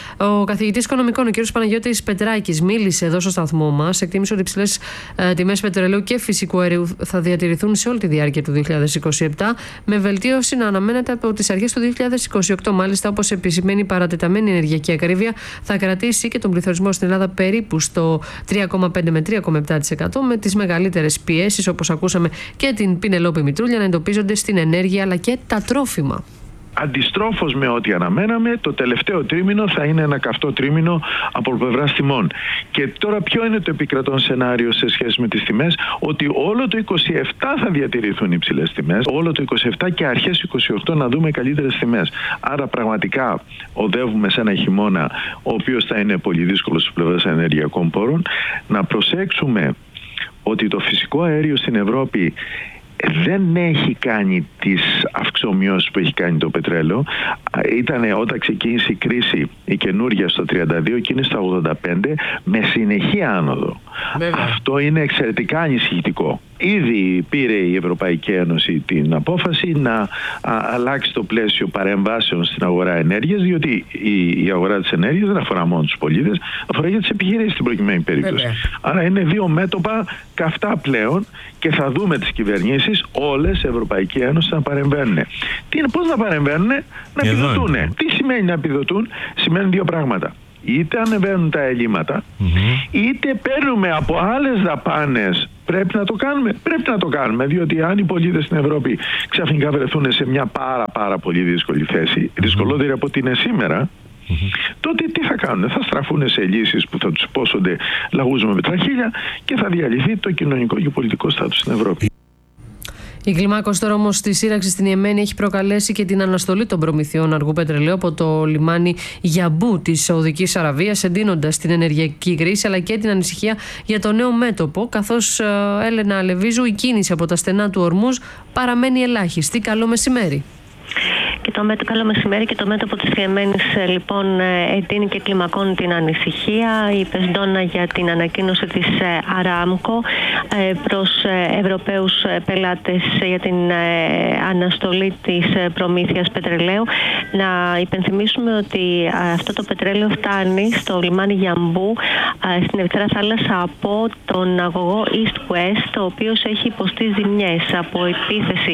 [SPEAKER 1] Ο καθηγητής οικονομικών, ο κ. Παναγιώτης Πετράκης, μίλησε εδώ στο σταθμό μας. Εκτίμησε ότι υψηλές ε, τιμές πετρελαίου και φυσικού αερίου θα διατηρηθούν σε όλη τη διάρκεια του δύο χιλιάδες είκοσι επτά, με βελτίωση να αναμένεται από τις αρχές του δύο χιλιάδες είκοσι οκτώ. Μάλιστα, όπως επισημαίνει, η παρατεταμένη ενεργειακή ακρίβεια θα κρατήσει και τον πληθωρισμό στην Ελλάδα περίπου στο τρία κόμμα πέντε με τρία κόμμα επτά τοις εκατό, με τις μεγαλύτερες πιέσεις, όπως ακούσαμε και την Πινελόπη Μητρούλια, να εντοπίζονται στην ενέργεια αλλά και τα τρόφιμα.
[SPEAKER 13] Αντιστρόφως με ό,τι αναμέναμε, το τελευταίο τρίμηνο θα είναι ένα καυτό τρίμηνο από πλευράς τιμών. Και τώρα ποιο είναι το επικρατών σενάριο σε σχέση με τις τιμές? Ότι όλο το είκοσι επτά θα διατηρηθούν υψηλές τιμές, όλο το είκοσι επτά και αρχές είκοσι οκτώ να δούμε καλύτερες τιμές. Άρα πραγματικά οδεύουμε σε ένα χειμώνα ο οποίος θα είναι πολύ δύσκολος στις πλευρές ενεργειακών πόρων. Να προσέξουμε ότι το φυσικό αέριο στην Ευρώπη δεν έχει κάνει τις αυξομοιώσεις που έχει κάνει το πετρέλαιο. Ήτανε όταν ξεκίνησε η κρίση η καινούργια στο τριάντα δύο και είναι στα ογδόντα πέντε με συνεχή άνοδο. Βέβαια. Αυτό είναι εξαιρετικά ανησυχητικό. Ήδη πήρε η Ευρωπαϊκή Ένωση την απόφαση να α, αλλάξει το πλαίσιο παρεμβάσεων στην αγορά ενέργειας, διότι η, η αγορά της ενέργειας δεν αφορά μόνο τους πολίτες, αφορά και τις επιχειρήσεις στην προκειμένη περίπτωση. Βέβαια. Άρα είναι δύο μέτωπα καυτά πλέον και θα δούμε τις κυβερνήσεις όλες η Ευρωπαϊκή Ένωση να παρεμβαίνουν. Τι είναι, πώς να παρεμβαίνουν? Να επιδοτούν. Τι σημαίνει να επιδοτούν? Σημαίνει δύο πράγματα. Είτε ανεβαίνουν τα ελλείμματα, mm-hmm. είτε παίρνουμε από άλλες δαπάνες. Πρέπει να το κάνουμε. Πρέπει να το κάνουμε, διότι αν οι πολίτες στην Ευρώπη ξαφνικά βρεθούν σε μια πάρα πάρα πολύ δύσκολη θέση, mm-hmm. δυσκολότερη από ό,τι είναι σήμερα, mm-hmm. τότε τι θα κάνουν? Θα στραφούν σε λύσεις που θα τους πόσονται λαγούς με πετραχίλια και θα διαλυθεί το κοινωνικό και πολιτικό στάτους στην Ευρώπη.
[SPEAKER 1] Η κλιμάκωση τώρα όμως στη σύραξη στην Ιεμένη έχει προκαλέσει και την αναστολή των προμηθειών αργού πετρελαίου από το λιμάνι Γιαμπού της Σαουδικής Αραβίας, εντείνοντας την ενεργειακή κρίση αλλά και την ανησυχία για το νέο μέτωπο. Καθώς, Έλενα Αλεβίζου, η κίνηση από τα στενά του Ορμούζ παραμένει ελάχιστη. Καλό μεσημέρι.
[SPEAKER 14] Και το μέτωπο, καλό μεσημέρι, και το μέτωπο της Ιεμένης λοιπόν εντείνει και κλιμακώνει την ανησυχία. Είπε Ντόνα για την ανακοίνωση της Αράμκο προς Ευρωπαίους πελάτες για την αναστολή της προμήθειας πετρελαίου. Να υπενθυμίσουμε ότι αυτό το πετρέλαιο φτάνει στο λιμάνι Γιαμπού στην Ερυθρά Θάλασσα από τον αγωγό East West, ο οποίος έχει υποστεί ζημιές από επίθεση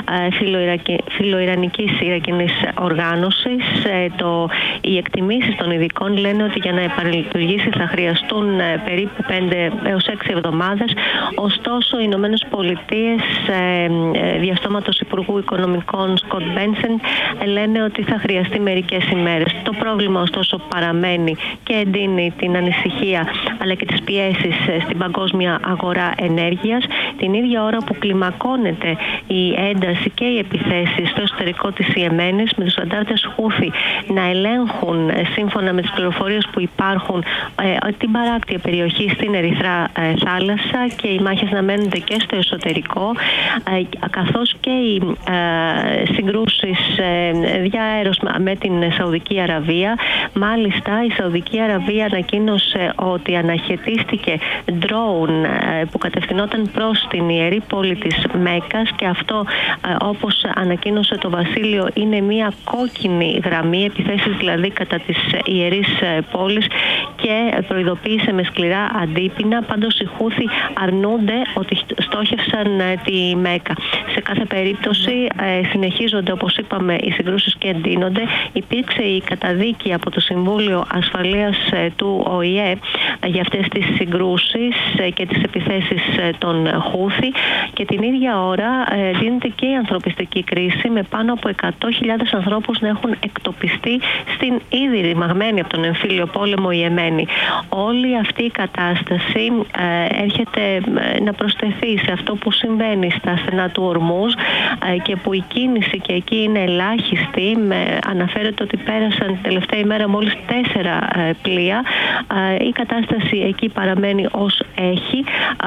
[SPEAKER 14] φιλοϊρανικής Ιρακινής οργάνωσης. Το, οι εκτιμήσεις των ειδικών λένε ότι για να επαναλειτουργήσει θα χρειαστούν περίπου πέντε έως έξι εβδομάδες. Ωστόσο, οι Ηνωμένες Πολιτείες, διαστόματος Υπουργού Οικονομικών Σκοτ Μπένσεν, λένε ότι θα χρειαστεί μερικές ημέρες. Το πρόβλημα ωστόσο παραμένει και εντείνει την ανησυχία αλλά και τις πιέσεις στην παγκόσμια αγορά ενέργειας. Την ίδια ώρα που κλιμακώνεται η ένταση και οι επιθέσεις στο εσωτερικό της Ιεμένης, με τους αντάρτες Χούθι να ελέγχουν, σύμφωνα με τις πληροφορίες που υπάρχουν, ε, την παράκτια περιοχή στην Ερυθρά ε, Θάλασσα, και οι μάχες να μένονται και στο εσωτερικό, ε, καθώς και οι ε, συγκρούσεις ε, διαέρος με την Σαουδική Αραβία. Μάλιστα, η Σαουδική Αραβία ανακοίνωσε ότι αναχαιτίστηκε ντρόουν ε, που κατευθυνόταν προς την ιερή πόλη της Μέκκας, και αυτό, ε, όπως ανακοίνωσε το Βασίλειο, είναι μια κόκκινη γραμμή, επιθέσεις δηλαδή κατά της ιερής πόλης, και προειδοποίησε με σκληρά αντίπεινα. Πάντως οι Χούθι αρνούνται ότι στόχευσαν τη Μέκκα. Σε κάθε περίπτωση συνεχίζονται, όπως είπαμε, οι συγκρούσεις και εντείνονται. Υπήρξε η καταδίκη από το Συμβούλιο Ασφαλείας του Ο Η Ε για αυτές τις συγκρούσεις και τις επιθέσεις των Χούθι, και την ίδια ώρα δίνεται και η ανθρωπιστική κρίση, με πάνω από εκατό χιλιάδες ανθρώπους να έχουν εκτοπιστεί στην ήδη ρημαγμένη από τον εμφύλιο πόλεμο Ιεμένη. Όλη αυτή η κατάσταση ε, έρχεται ε, να προσθεθεί σε αυτό που συμβαίνει στα στενά του Ορμούζ, ε, και που η κίνηση και εκεί είναι ελάχιστη. Με, αναφέρεται ότι πέρασαν την τελευταία ημέρα μόλις τέσσερα ε, πλοία. Ε, η κατάσταση εκεί παραμένει ως έχει,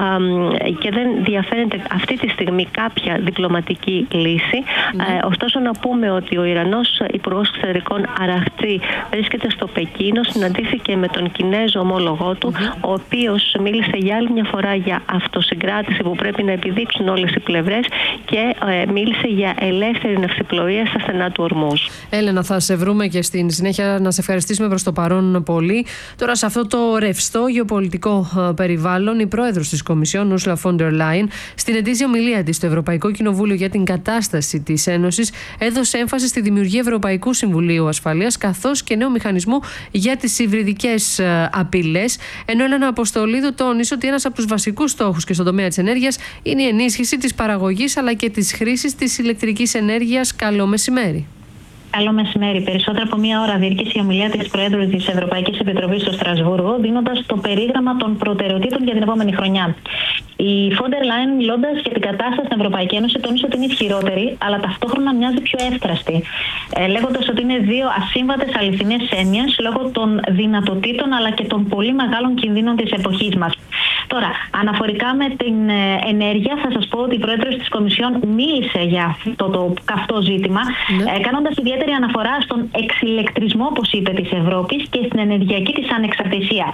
[SPEAKER 14] ε, και δεν διαφαίνεται αυτή τη στιγμή κάποια διπλωματική λύση. Mm. Ε, ωστόσο, να πούμε ότι ο Ιρανός Υπουργός Εξωτερικών Αραχτζή βρίσκεται στο Πεκίνο, συναντήθηκε με τον Κινέζο ομόλογό του, mm-hmm. ο οποίος μίλησε για άλλη μια φορά για αυτοσυγκράτηση που πρέπει να επιδείξουν όλες οι πλευρές, και ε, μίλησε για ελεύθερη ναυσιπλοεία στα στενά του Ορμούζ.
[SPEAKER 1] Έλενα, θα σε βρούμε και στην συνέχεια. Να σε ευχαριστήσουμε προς το παρόν πολύ. Τώρα, σε αυτό το ρευστό γεωπολιτικό περιβάλλον, η πρόεδρος της Κομισιόν, Ursula von der Leyen, στην ετήσια ομιλία της στο Ευρωπαϊκό Κοινοβούλιο για την κατάσταση της Ένωσης, έδωσε έμφαση στη δημιουργία Ευρωπαϊκού Συμβουλίου Ασφαλείας, καθώς και νέου μηχανισμού για τις υβριδικές απειλές. Ενώ Έλενα Αποστολίδου τόνισε ότι ένας από τους βασικούς στόχους και στον τομέα της ενέργειας είναι η ενίσχυση της παραγωγής αλλά και της χρήσης της ηλεκτρικής ενέργειας. Καλό μεσημέρι.
[SPEAKER 15] Καλό μεσημέρι. Περισσότερο από μία ώρα διήρκησε η ομιλία της Προέδρου της Ευρωπαϊκής Επιτροπής στο Στρασβούργο, δίνοντας το περίγραμμα των προτεραιοτήτων για την επόμενη χρονιά. Η Φόντερ Λάιν, μιλώντας για την κατάσταση στην Ευρωπαϊκή Ένωση, τόνισε ότι είναι ισχυρότερη, αλλά ταυτόχρονα μοιάζει πιο εύθραστη, ε, λέγοντας ότι είναι δύο ασύμβατες αληθινές έννοιες λόγω των δυνατοτήτων αλλά και των πολύ μεγάλων κινδύνων της εποχής μας. Τώρα, αναφορικά με την ενέργεια, θα σας πω ότι η Πρόεδρος της Κομισιόν μίλησε για αυτό το καυτό ζήτημα, ναι. ε, κάνοντας ιδιαίτερη αναφορά στον εξηλεκτρισμό, όπως είπε, της Ευρώπης και στην ενεργειακή της ανεξαρτησία.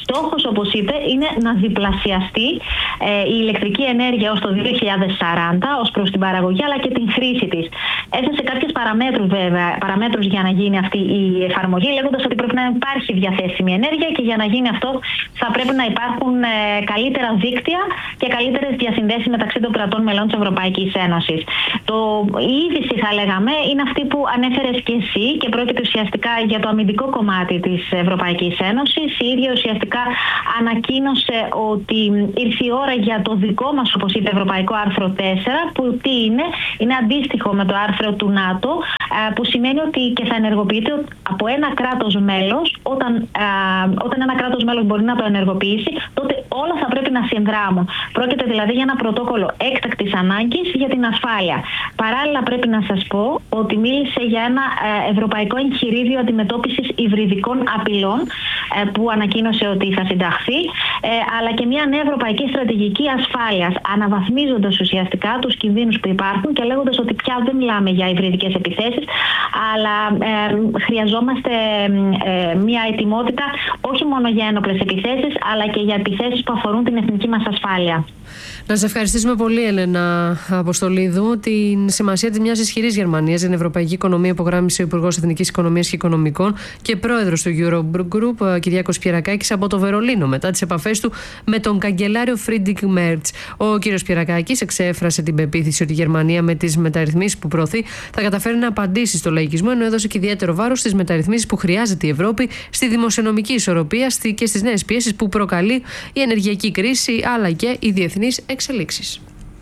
[SPEAKER 15] Στόχος, όπως είπε, είναι να διπλασιαστεί ε, η ηλεκτρική ενέργεια ως το δύο χιλιάδες σαράντα ως προς την παραγωγή αλλά και την χρήση της. Έθεσε κάποιες παραμέτρους, βέβαια, παραμέτρους για να γίνει αυτή η εφαρμογή, λέγοντας ότι πρέπει να υπάρχει διαθέσιμη ενέργεια και για να γίνει αυτό θα πρέπει να υπάρχουν ε, καλύτερα δίκτυα και καλύτερες διασυνδέσεις μεταξύ των κρατών μελών της Ευρωπαϊκής Ένωσης. Το, η είδηση, θα λέγαμε, είναι αυτή που ανέφερες και εσύ και πρόκειται ουσιαστικά για το αμυντικό κομμάτι της Ευρωπαϊκής Ένωσης. Η ίδια ουσιαστικά ανακοίνωσε ότι ήρθε η ώρα για το δικό μας, όπως είπε, ευρωπαϊκό άρθρο τέσσερα, που τι είναι, είναι αντίστοιχο με το άρθρο του ΝΑΤΟ, που σημαίνει ότι και θα ενεργοποιείται από ένα κράτος μέλος. Όταν, όταν ένα κράτος μέλος μπορεί να το ενεργοποιήσει, τότε όλα θα πρέπει να συνδράμουν. Πρόκειται δηλαδή για ένα πρωτόκολλο έκτακτης ανάγκης για την ασφάλεια. Παράλληλα, πρέπει να σας πω ότι μίλησε για ένα ευρωπαϊκό εγχειρίδιο αντιμετώπισης υβριδικών απειλών που ανακοίνωσε ότι θα συνταχθεί, αλλά και μια νέα ευρωπαϊκή στρατηγική ασφάλειας, αναβαθμίζοντας ουσιαστικά τους κινδύνους που υπάρχουν και λέγοντας ότι πια δεν μιλάμε για υβριδικές επιθέσεις, αλλά ε, χρειαζόμαστε ε, μια ετοιμότητα όχι μόνο για ένοπλες επιθέσεις, αλλά και για επιθέσεις που αφορούν την εθνική μας ασφάλεια.
[SPEAKER 1] Να σε ευχαριστήσουμε πολύ, Έλενα Αποστολίδου. Την σημασία της μιας ισχυρής Γερμανίας για την ευρωπαϊκή οικονομία υπογράμμισε ο Υπουργός Εθνικής Οικονομίας και Οικονομικών και πρόεδρος του Eurogroup, Κυριάκος Πιερακάκης, από το Βερολίνο μετά τις επαφές του με τον καγκελάριο Φρίντρικ Μέρτς. Ο κ. Πιερακάκης εξέφρασε την πεποίθηση ότι η Γερμανία με τις μεταρρυθμίσεις που προωθεί θα καταφέρει να απαντήσει στο λαϊκισμό, ενώ έδωσε και ιδιαίτερο βάρος στις μεταρρυθμίσεις που χρειάζεται η Ευρώπη στη δημοσιονομική ισορροπία και στις νέες πιέσεις που προκαλεί η ενεργειακή κρίση αλλά και οι διεθνείς εξελίξεις.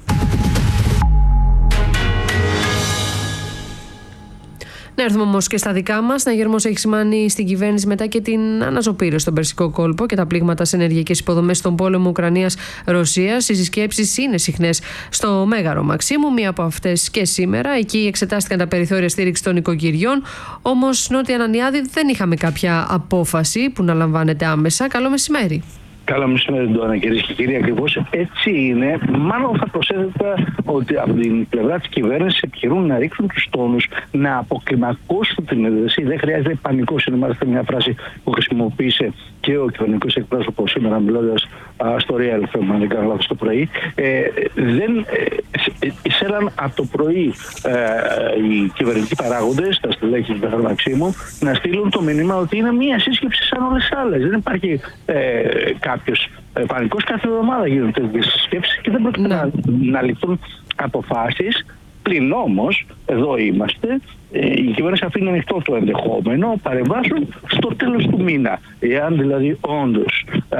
[SPEAKER 1] Να έρθουμε όμως και στα δικά μας. Να γερμός έχει σημάνει στην κυβέρνηση μετά και την αναζωπήρωση στον Περσικό κόλπο και τα πλήγματα σε ενεργειακές υποδομές στον πόλεμο Ουκρανίας-Ρωσίας. Οι συσκέψεις είναι συχνές στο Μέγαρο Μαξίμου, μία από αυτές και σήμερα. Εκεί εξετάστηκαν τα περιθώρια στήριξη των οικοκυριών. Όμως, Νότια Ανανιάδη, δεν είχαμε κάποια απόφαση που να λαμβάνεται άμεσα. Καλό μεσημέρι.
[SPEAKER 10] Καλό μεσημέρι, Ντόνα, κυρίες και κύριοι. Ακριβώς έτσι είναι. Μάλλον θα προσέθετα ότι από την πλευρά της κυβέρνησης επιχειρούν να ρίξουν τους τόνους, να αποκλιμακώσουν την ένταση. Δεν χρειάζεται πανικός. Είναι μάλιστα μια φράση που χρησιμοποίησε και ο κυβερνητικός εκπρόσωπος σήμερα, μιλώντας στο Real εφ εμ, αν δεν κάνω λάθος, το πρωί. Ε, δεν ε, εισέλαν από το πρωί ε, οι κυβερνητικοί παράγοντες, τα στελέχη του Μέγαρου Μαξίμου, να στείλουν το μήνυμα ότι είναι μια σύσκεψη σαν όλες τις άλλες. Δεν υπάρχει ε, κάποιος ε, πανικός. Κάθε εβδομάδα γίνονται τέτοιες συσκέψεις και δεν πρόκειται να, να ληφθούν αποφάσεις. Πλην όμως, εδώ είμαστε, ε, η κυβέρνηση αφήνει ανοιχτό το ενδεχόμενο παρεμβάσεων στο τέλος του μήνα. Εάν δηλαδή όντως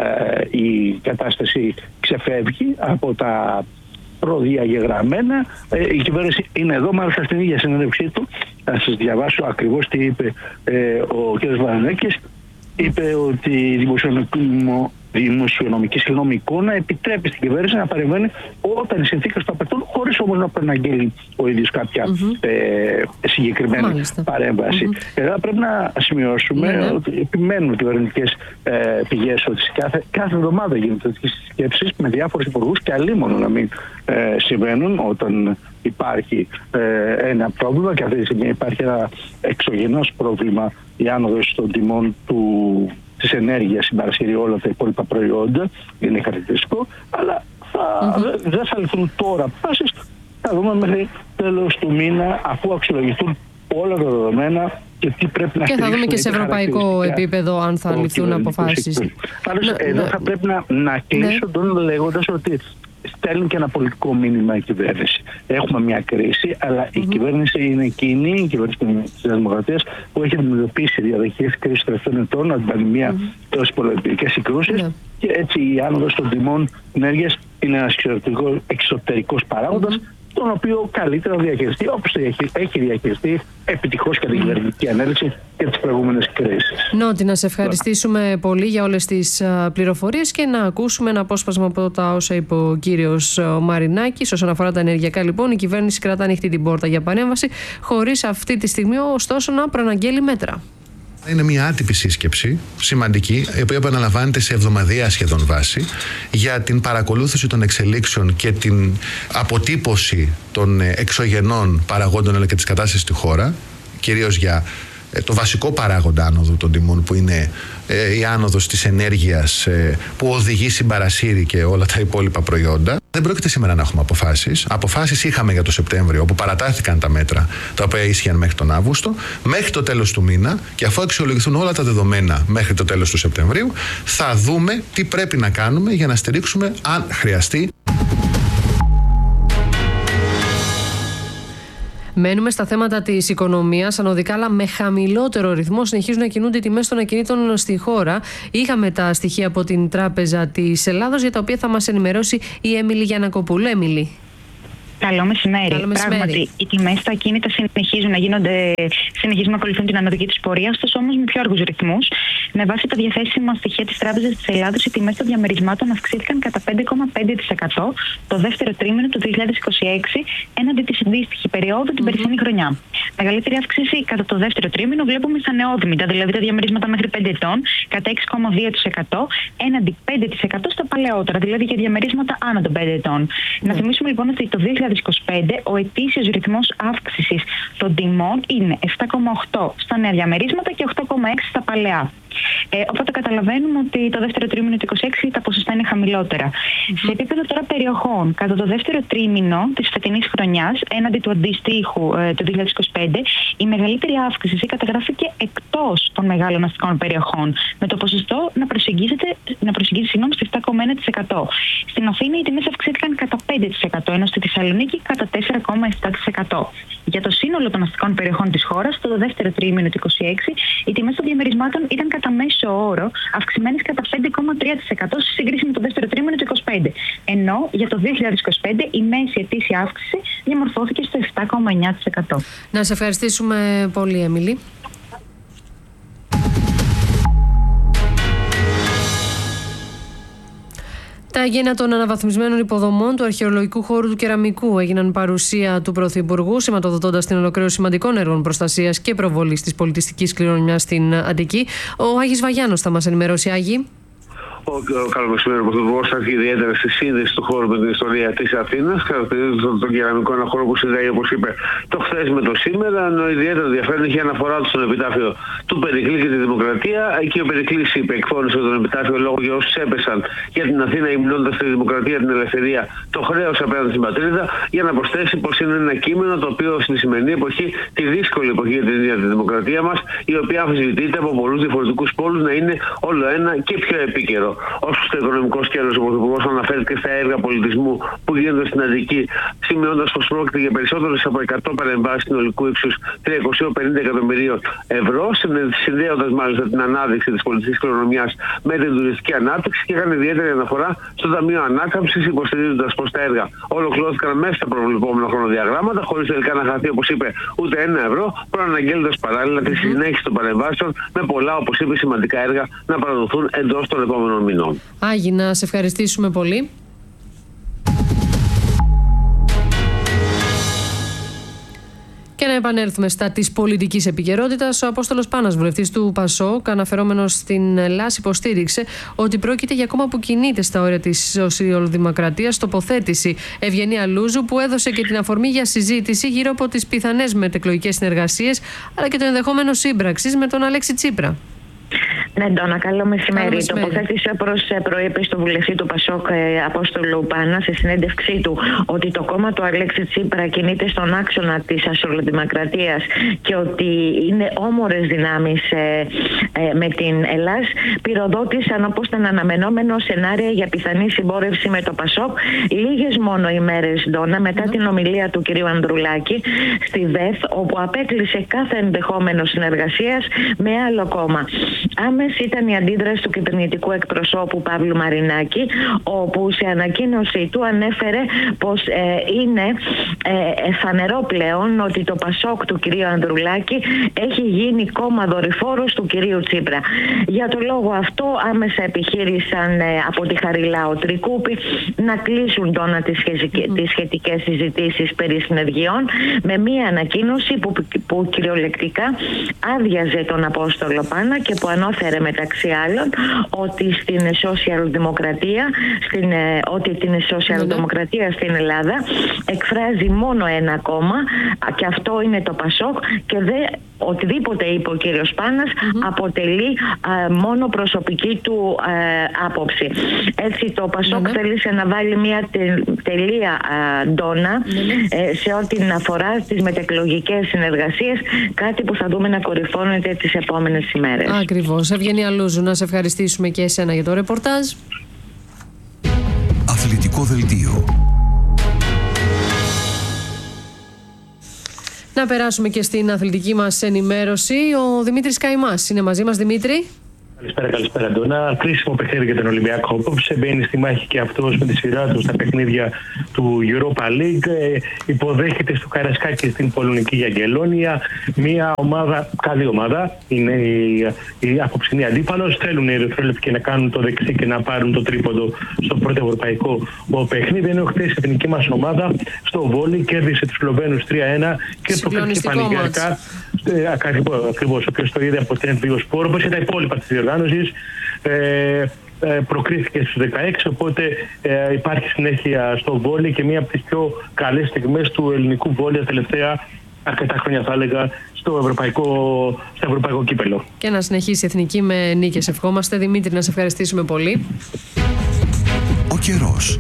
[SPEAKER 10] ε, η κατάσταση ξεφεύγει από τα προδιαγεγραμμένα, ε, η κυβέρνηση είναι εδώ, μάλιστα στην ίδια συνέντευξή του. Θα σας διαβάσω ακριβώς τι είπε ε, ο κ. Βαρανέκης. Είπε ότι η δημοσιονομική, δημοσιονομική συγγνώμη, εικόνα επιτρέπει στην κυβέρνηση να παρεμβαίνει όταν οι συνθήκες το απαιτούν, χωρίς όμως να προαναγγέλει ο ίδιος κάποια mm-hmm. ε, συγκεκριμένη Μάλιστα. παρέμβαση. Mm-hmm. Εδώ πρέπει να σημειώσουμε mm-hmm. ότι επιμένουν οι κυβερνητικές ε, πηγές ότι κάθε, κάθε εβδομάδα γίνονται τέτοιες συσκέψεις με διάφορους υπουργούς και αλίμονο να μην ε, συμβαίνουν όταν υπάρχει ε, ένα πρόβλημα, και αυτή τη στιγμή υπάρχει ένα εξωγενώς πρόβλημα, η άνοδος των τιμών του, της ενέργειας συμπαρασχερεί όλα τα υπόλοιπα προϊόντα, είναι χαρακτηριστικό, αλλά θα, mm-hmm. δεν θα ληφθούν τώρα αποφάσεις, θα δούμε μέχρι τέλος του μήνα, αφού αξιολογηθούν όλα τα δεδομένα και τι πρέπει να
[SPEAKER 1] και θα δούμε και σε ευρωπαϊκό επίπεδο αν θα ληφθούν αποφάσεις.
[SPEAKER 10] Πάντως εδώ θα πρέπει να, να κλείσω τον λέγοντας ότι στέλνει και ένα πολιτικό μήνυμα η κυβέρνηση. Έχουμε μια κρίση, αλλά mm-hmm. η κυβέρνηση είναι εκείνη, η κυβέρνηση της Δημοκρατίας, που έχει αντιμετωπίσει διαδοχές κρίση των τελευταίων ετών, από την πανδημία mm-hmm. έως πολιτικές συγκρούσεις. Mm-hmm. Και έτσι η άνοδος των τιμών ενέργειας είναι ένας εξωτερικός παράγοντας, mm-hmm. τον οποίο καλύτερα διαχειριστεί, όπως έχει διαχειριστεί επιτυχώς και την κυβερνητική ανέλυξη και τις προηγούμενες κρίσεις.
[SPEAKER 1] Νότι, να σε ευχαριστήσουμε πολύ για όλες τις πληροφορίες και να ακούσουμε ένα απόσπασμα από τα όσα είπε ο κύριος Μαρινάκης. Όσον αφορά τα ενεργειακά, λοιπόν, η κυβέρνηση κρατά ανοιχτή την πόρτα για παρέμβαση, χωρίς αυτή τη στιγμή ωστόσο να προαναγγέλει μέτρα.
[SPEAKER 16] Είναι μια άτυπη σύσκεψη, σημαντική, η οποία επαναλαμβάνεται σε εβδομαδιαία σχεδόν βάση, για την παρακολούθηση των εξελίξεων και την αποτύπωση των εξωγενών παραγόντων αλλά και της κατάστασης στη χώρα, κυρίως για το βασικό παράγοντα άνοδο των τιμών, που είναι η άνοδος της ενέργειας που οδηγεί συμπαρασύρει και όλα τα υπόλοιπα προϊόντα. Δεν πρόκειται σήμερα να έχουμε αποφάσεις. Αποφάσεις είχαμε για το Σεπτέμβριο, όπου παρατάθηκαν τα μέτρα τα οποία ίσχυαν μέχρι τον Αύγουστο. Μέχρι το τέλος του μήνα, και αφού αξιολογηθούν όλα τα δεδομένα μέχρι το τέλος του Σεπτεμβρίου, θα δούμε τι πρέπει να κάνουμε για να στηρίξουμε, αν χρειαστεί.
[SPEAKER 1] Μένουμε στα θέματα της οικονομίας. Ανωδικά, αλλά με χαμηλότερο ρυθμό, συνεχίζουν να κινούνται οι τιμές των ακινήτων στη χώρα. Είχαμε τα στοιχεία από την Τράπεζα της Ελλάδος, για τα οποία θα μας ενημερώσει η Έμιλη Γιαννακοπούλου. Έμιλη.
[SPEAKER 17] Καλό μεσημέρι.
[SPEAKER 1] Καλό μεσημέρι.
[SPEAKER 17] Πράγματι, οι τιμές στα ακίνητα συνεχίζουν να γίνονται, συνεχίζουν να ακολουθούν την ανωδική της πορεία, ωστόσο όμως με πιο αργούς ρυθμούς. Με βάση τα διαθέσιμα στοιχεία της Τράπεζας της Ελλάδος, οι τιμές των διαμερισμάτων αυξήθηκαν κατά πέντε κόμμα πέντε τοις εκατό το δεύτερο τρίμηνο του δύο χιλιάδες είκοσι έξι έναντι της αντίστοιχη περίοδου την περσινή χρονιά. Μεγαλύτερη αύξηση κατά το δεύτερο τρίμηνο βλέπουμε στα νεόδημητα, δηλαδή τα διαμερίσματα μέχρι πέντε ετών, κατά έξι κόμμα δύο τοις εκατό έναντι πέντε τοις εκατό στα παλαιότερα, δηλαδή για διαμερίσματα άνω των πέντε ετών. Mm. Να θυμίσουμε λοιπόν ότι το δύο χιλιάδες είκοσι πέντε ο ετήσιος ρυθμός αύξησης των τιμών είναι επτά κόμμα οκτώ στα νέα διαμερίσματα και οκτώ κόμμα έξι στα παλαιά. Ε, οπότε καταλαβαίνουμε ότι το δεύτερο τρίμηνο του είκοσι έξι τα ποσοστά είναι χαμηλότερα. Mm-hmm. Σε επίπεδο τώρα περιοχών, κατά το δεύτερο τρίμηνο της φετινής χρονιάς, έναντι του αντιστοίχου ε, του δύο χιλιάδες είκοσι πέντε, η μεγαλύτερη αύξηση καταγράφηκε εκτός των μεγάλων αστικών περιοχών, με το ποσοστό να προσεγγίζεται, να προσεγγίζει συγγνώμη, στο επτά κόμμα ένα τοις εκατό. Στην Αθήνα οι τιμές αυξήθηκαν κατά πέντε τοις εκατό, ενώ στη Θεσσαλονίκη κατά τέσσερα κόμμα επτά τοις εκατό. Για το σύνολο των αστικών περιοχών της χώρας, το δεύτερο τρίμηνο του είκοσι έξι, οι τιμές των διαμερισμάτων ήταν κατά μέσο όρο αυξημένες κατά πέντε κόμμα τρία τοις εκατό σε σύγκριση με το δεύτερο τρίμηνο του είκοσι πέντε. Ενώ για το δύο χιλιάδες είκοσι πέντε η μέση ετήσια αύξηση διαμορφώθηκε στο επτά κόμμα εννιά τοις εκατό.
[SPEAKER 1] Να σε ευχαριστήσουμε πολύ, Έμιλη. Τα αγένα των αναβαθμισμένων υποδομών του αρχαιολογικού χώρου του Κεραμικού έγιναν παρουσία του Πρωθυπουργού, σηματοδοτώντας την ολοκλήρωση σημαντικών έργων προστασίας και προβολής της πολιτιστικής κληρονομιάς στην Αττική. Ο Άγης Βαγιάνος θα μας ενημερώσει. Άγη.
[SPEAKER 18] Ο, ο καλομεσημένο Πρωθυπουργό στάθηκε ιδιαίτερα στη σύνδεση του χώρου με την ιστορία της Αθήνας, χαρακτηρίζοντας τον, τον κεραμικό ένα χώρο που συνδέει, όπως είπε, το χθες με το σήμερα. Ενώ ιδιαίτερο ενδιαφέρον είχε αναφορά του στον επιτάφιο του Περικλή και τη Δημοκρατία. Εκεί ο Περικλής είπε, εκφώνησε τον επιτάφιο λόγο για όσους έπεσαν για την Αθήνα, υμνώντας τη Δημοκρατία, την ελευθερία, το χρέος απέναντι στην πατρίδα, για να προσθέσει πως είναι ένα κείμενο το οποίο στη σημερινή εποχή, τη δύσκολη εποχή για την ίδια τη Δημοκρατία μας, η οποία αμφισβητείται από πολλούς διαφορετικούς πόλους, να είναι όλο ένα και πιο επίκαιρο. Όσο στο οικονομικό σκέλος, ο Πρωθυπουργός αναφέρθηκε στα έργα πολιτισμού που γίνονται στην Αττική, σημειώνοντας πως πρόκειται για περισσότερες από εκατό παρεμβάσεις συνολικού ύψους τριακόσια πενήντα εκατομμυρίων ευρώ, συνδέοντας μάλιστα την ανάδειξη της πολιτιστικής κληρονομιάς με την τουριστική ανάπτυξη, και έκανε ιδιαίτερη αναφορά στο Ταμείο Ανάκαμψης, υποστηρίζοντας πως τα έργα ολοκληρώθηκαν μέσα στα προβλεπόμενα χρονοδιαγράμματα, χωρίς τελικά να χαθεί, όπως είπε, ούτε ένα ευρώ, προαναγγέλλοντας παράλληλα τη συνέχιση των παρεμβάσεων με πολλά, όπως είπε, σημαντικά έργα να παραδοθούν εντός των επόμενων μηνών.
[SPEAKER 1] Άγι, να σε ευχαριστήσουμε πολύ. Και να επανέλθουμε στα της πολιτικής επικαιρότητας. Ο Απόστολος Πάνας, βουλευτής του ΠΑΣΟΚ, αναφερόμενος στην ΕΛΑΣ, υποστήριξε ότι πρόκειται για κόμμα που κινείται στα όρια της σοσιαλδημοκρατίας. Τοποθέτηση Ευγενία Λούζου, που έδωσε και την αφορμή για συζήτηση γύρω από τις πιθανές μετεκλογικές συνεργασίες, αλλά και το ενδεχόμενο σύμπραξης με τον Αλέξη Τσίπρα.
[SPEAKER 17] Ναι, Ντόνα, καλό μεσημέρι. Τοποθέτησε προς προείπε στο βουλευτή του ΠΑΣΟΚ Απόστολο Πάνα σε συνέντευξή του ότι το κόμμα του Αλέξη Τσίπρα κινείται στον άξονα της ασωλοδημοκρατίας και ότι είναι όμορες δυνάμεις ε, ε, με την ΕΛΑΣ. Πυροδότησαν όπως ήταν αναμενόμενο σενάρια για πιθανή συμπόρευση με το ΠΑΣΟΚ λίγες μόνο ημέρες, Ντόνα, μετά mm. την ομιλία του κ. Ανδρουλάκη στη ΔΕΘ, όπου απέκλεισε κάθε ενδεχόμενο συνεργασίας με άλλο κόμμα. Άμεση ήταν η αντίδραση του κυβερνητικού εκπροσώπου Παύλου Μαρινάκη, όπου σε ανακοίνωση του ανέφερε πως ε, είναι ε, φανερό πλέον ότι το ΠΑΣΟΚ του κυρίου Ανδρουλάκη έχει γίνει κόμμα δορυφόρος του κυρίου Τσίπρα. Για το λόγο αυτό άμεσα επιχείρησαν ε, από τη Χαριλάου Τρικούπη να κλείσουν τόνα τις, mm. τις σχετικές συζητήσεις περί συνεργειών, με μία ανακοίνωση που, που κυριολεκτικά άδειαζε τον Απόστολο Πάνα και που ανώφερε
[SPEAKER 19] ανέφερε μεταξύ άλλων ότι στην σοσιαλδημοκρατία, στην, ότι την σοσιαλδημοκρατία στην Ελλάδα εκφράζει μόνο ένα κόμμα και αυτό είναι το Πασόκ και δε, οτιδήποτε είπε ο κύριος Πάνας mm-hmm. αποτελεί α, μόνο προσωπική του α, άποψη. Έτσι το Πασόκ mm-hmm. θέλησε να βάλει μια τε, τελεία α, ντόνα mm-hmm. ε, σε ό,τι αφορά στις μετεκλογικές συνεργασίες, κάτι που θα δούμε να κορυφώνεται τις επόμενες ημέρες.
[SPEAKER 1] Ακριβώς. Ευγενία Λούζου, να σε ευχαριστήσουμε και εσένα για το ρεπορτάζ.
[SPEAKER 6] Αθλητικό δελτίο.
[SPEAKER 1] Να περάσουμε και στην αθλητική μας ενημέρωση. Ο Δημήτρης Καϊμάς είναι μαζί μας. Δημήτρη.
[SPEAKER 20] Καλησπέρα, καλησπέρα Ντόνα. Κρίσιμο παιχνίδι για τον Ολυμπιακό. Απόψε μπαίνει στη μάχη και αυτός με τη σειρά του στα παιχνίδια του Europa League. Ε, υποδέχεται στο Καρασκάκι στην Πολωνική Γιαγγελόνια. Μια ομάδα, καλή ομάδα. Είναι η, η απόψινή αντίπαλος. Θέλουν οι ερυθρόλευκοι να κάνουν το δεξί και να πάρουν το τρίποντο στο πρώτο ευρωπαϊκό παιχνίδι. Ενώ χθες η εθνική μας ομάδα στο βόλι κέρδισε τους Σλοβαίνους τρία ένα και προκρίθηκε πανηγυρικά. Ε, ακριβώς, όποιος το είδε από την δύο σπόρο, όπως και τα υπόλοιπα της διοργάνωσης, ε, ε, προκρίθηκε στους δεκαέξι, οπότε ε, υπάρχει συνέχεια στο βόλι και μία από τις πιο καλές στιγμές του ελληνικού βόλι τα τελευταία αρκετά χρόνια, θα έλεγα, στο ευρωπαϊκό, στο ευρωπαϊκό κύπελο.
[SPEAKER 1] Και να συνεχίσει η εθνική με νίκες, ευχόμαστε. Δημήτρη, να σε ευχαριστήσουμε πολύ.
[SPEAKER 6] Ο καιρός.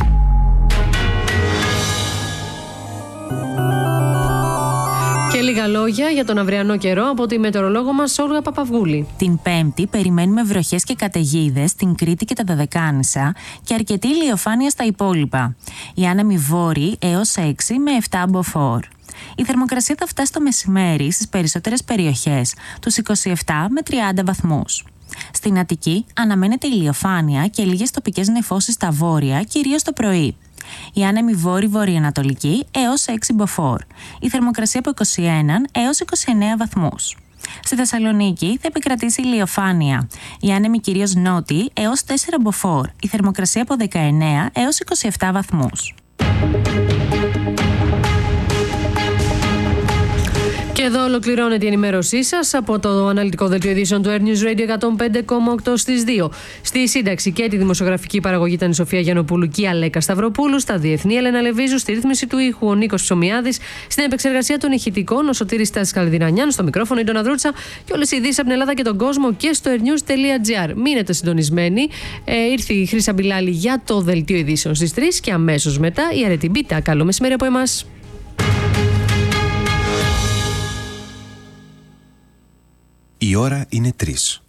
[SPEAKER 1] Και λίγα λόγια για τον αυριανό καιρό από τη μετεωρολόγο μας Όλγα Παπαυγούλη.
[SPEAKER 21] Την Πέμπτη περιμένουμε βροχές και καταιγίδες στην Κρήτη και τα Δωδεκάνησα και αρκετή ηλιοφάνεια στα υπόλοιπα. Οι άνεμοι βόρειοι έως έξι με επτά μποφόρ. Η θερμοκρασία θα φτάσει το μεσημέρι στις περισσότερες περιοχές, τους είκοσι επτά με τριάντα βαθμούς. Στην Αττική αναμένεται ηλιοφάνεια και λίγες τοπικές νεφώσεις στα βόρεια, κυρίως το πρωί. Η άνεμη βόρη-βορειοανατολική έως έξι μποφόρ. Η θερμοκρασία από είκοσι ένα έως είκοσι εννέα βαθμούς. Στη Θεσσαλονίκη θα επικρατήσει ηλιοφάνεια. Η άνεμη κυρίως νότιοι έως τέσσερα μποφόρ. Η θερμοκρασία από δεκαεννέα έως είκοσι επτά βαθμούς.
[SPEAKER 1] Και εδώ ολοκληρώνεται η ενημέρωσή σας από το αναλυτικό δελτίο ειδήσεων του Air News Radio εκατόν πέντε κόμμα οκτώ στις δύο. Στη σύνταξη και τη δημοσιογραφική παραγωγή ήταν η Σοφία Γιαννοπούλου και η Αλέκα Σταυροπούλου. Στα διεθνή, Ελένα Λεβίζου. Στη ρύθμιση του ήχου ο Νίκος Ψωμιάδης. Στην επεξεργασία των ηχητικών ο Σωτήρης Στάσης Καλδινανιάν. Στο μικρόφωνο η Ντόνα Δρούτσα. Και όλες οι ειδήσεις από την Ελλάδα και τον κόσμο και στο airnews.gr. Μείνετε συντονισμένοι. Ε, ήρθε η Χρύσα Μπιλάλη για το δελτίο ειδήσεων στις τρεις και αμέσως μετά η Αρετή Μπίτα. Καλό μεσημέρι από εμάς.
[SPEAKER 22] Η ώρα είναι τρεις.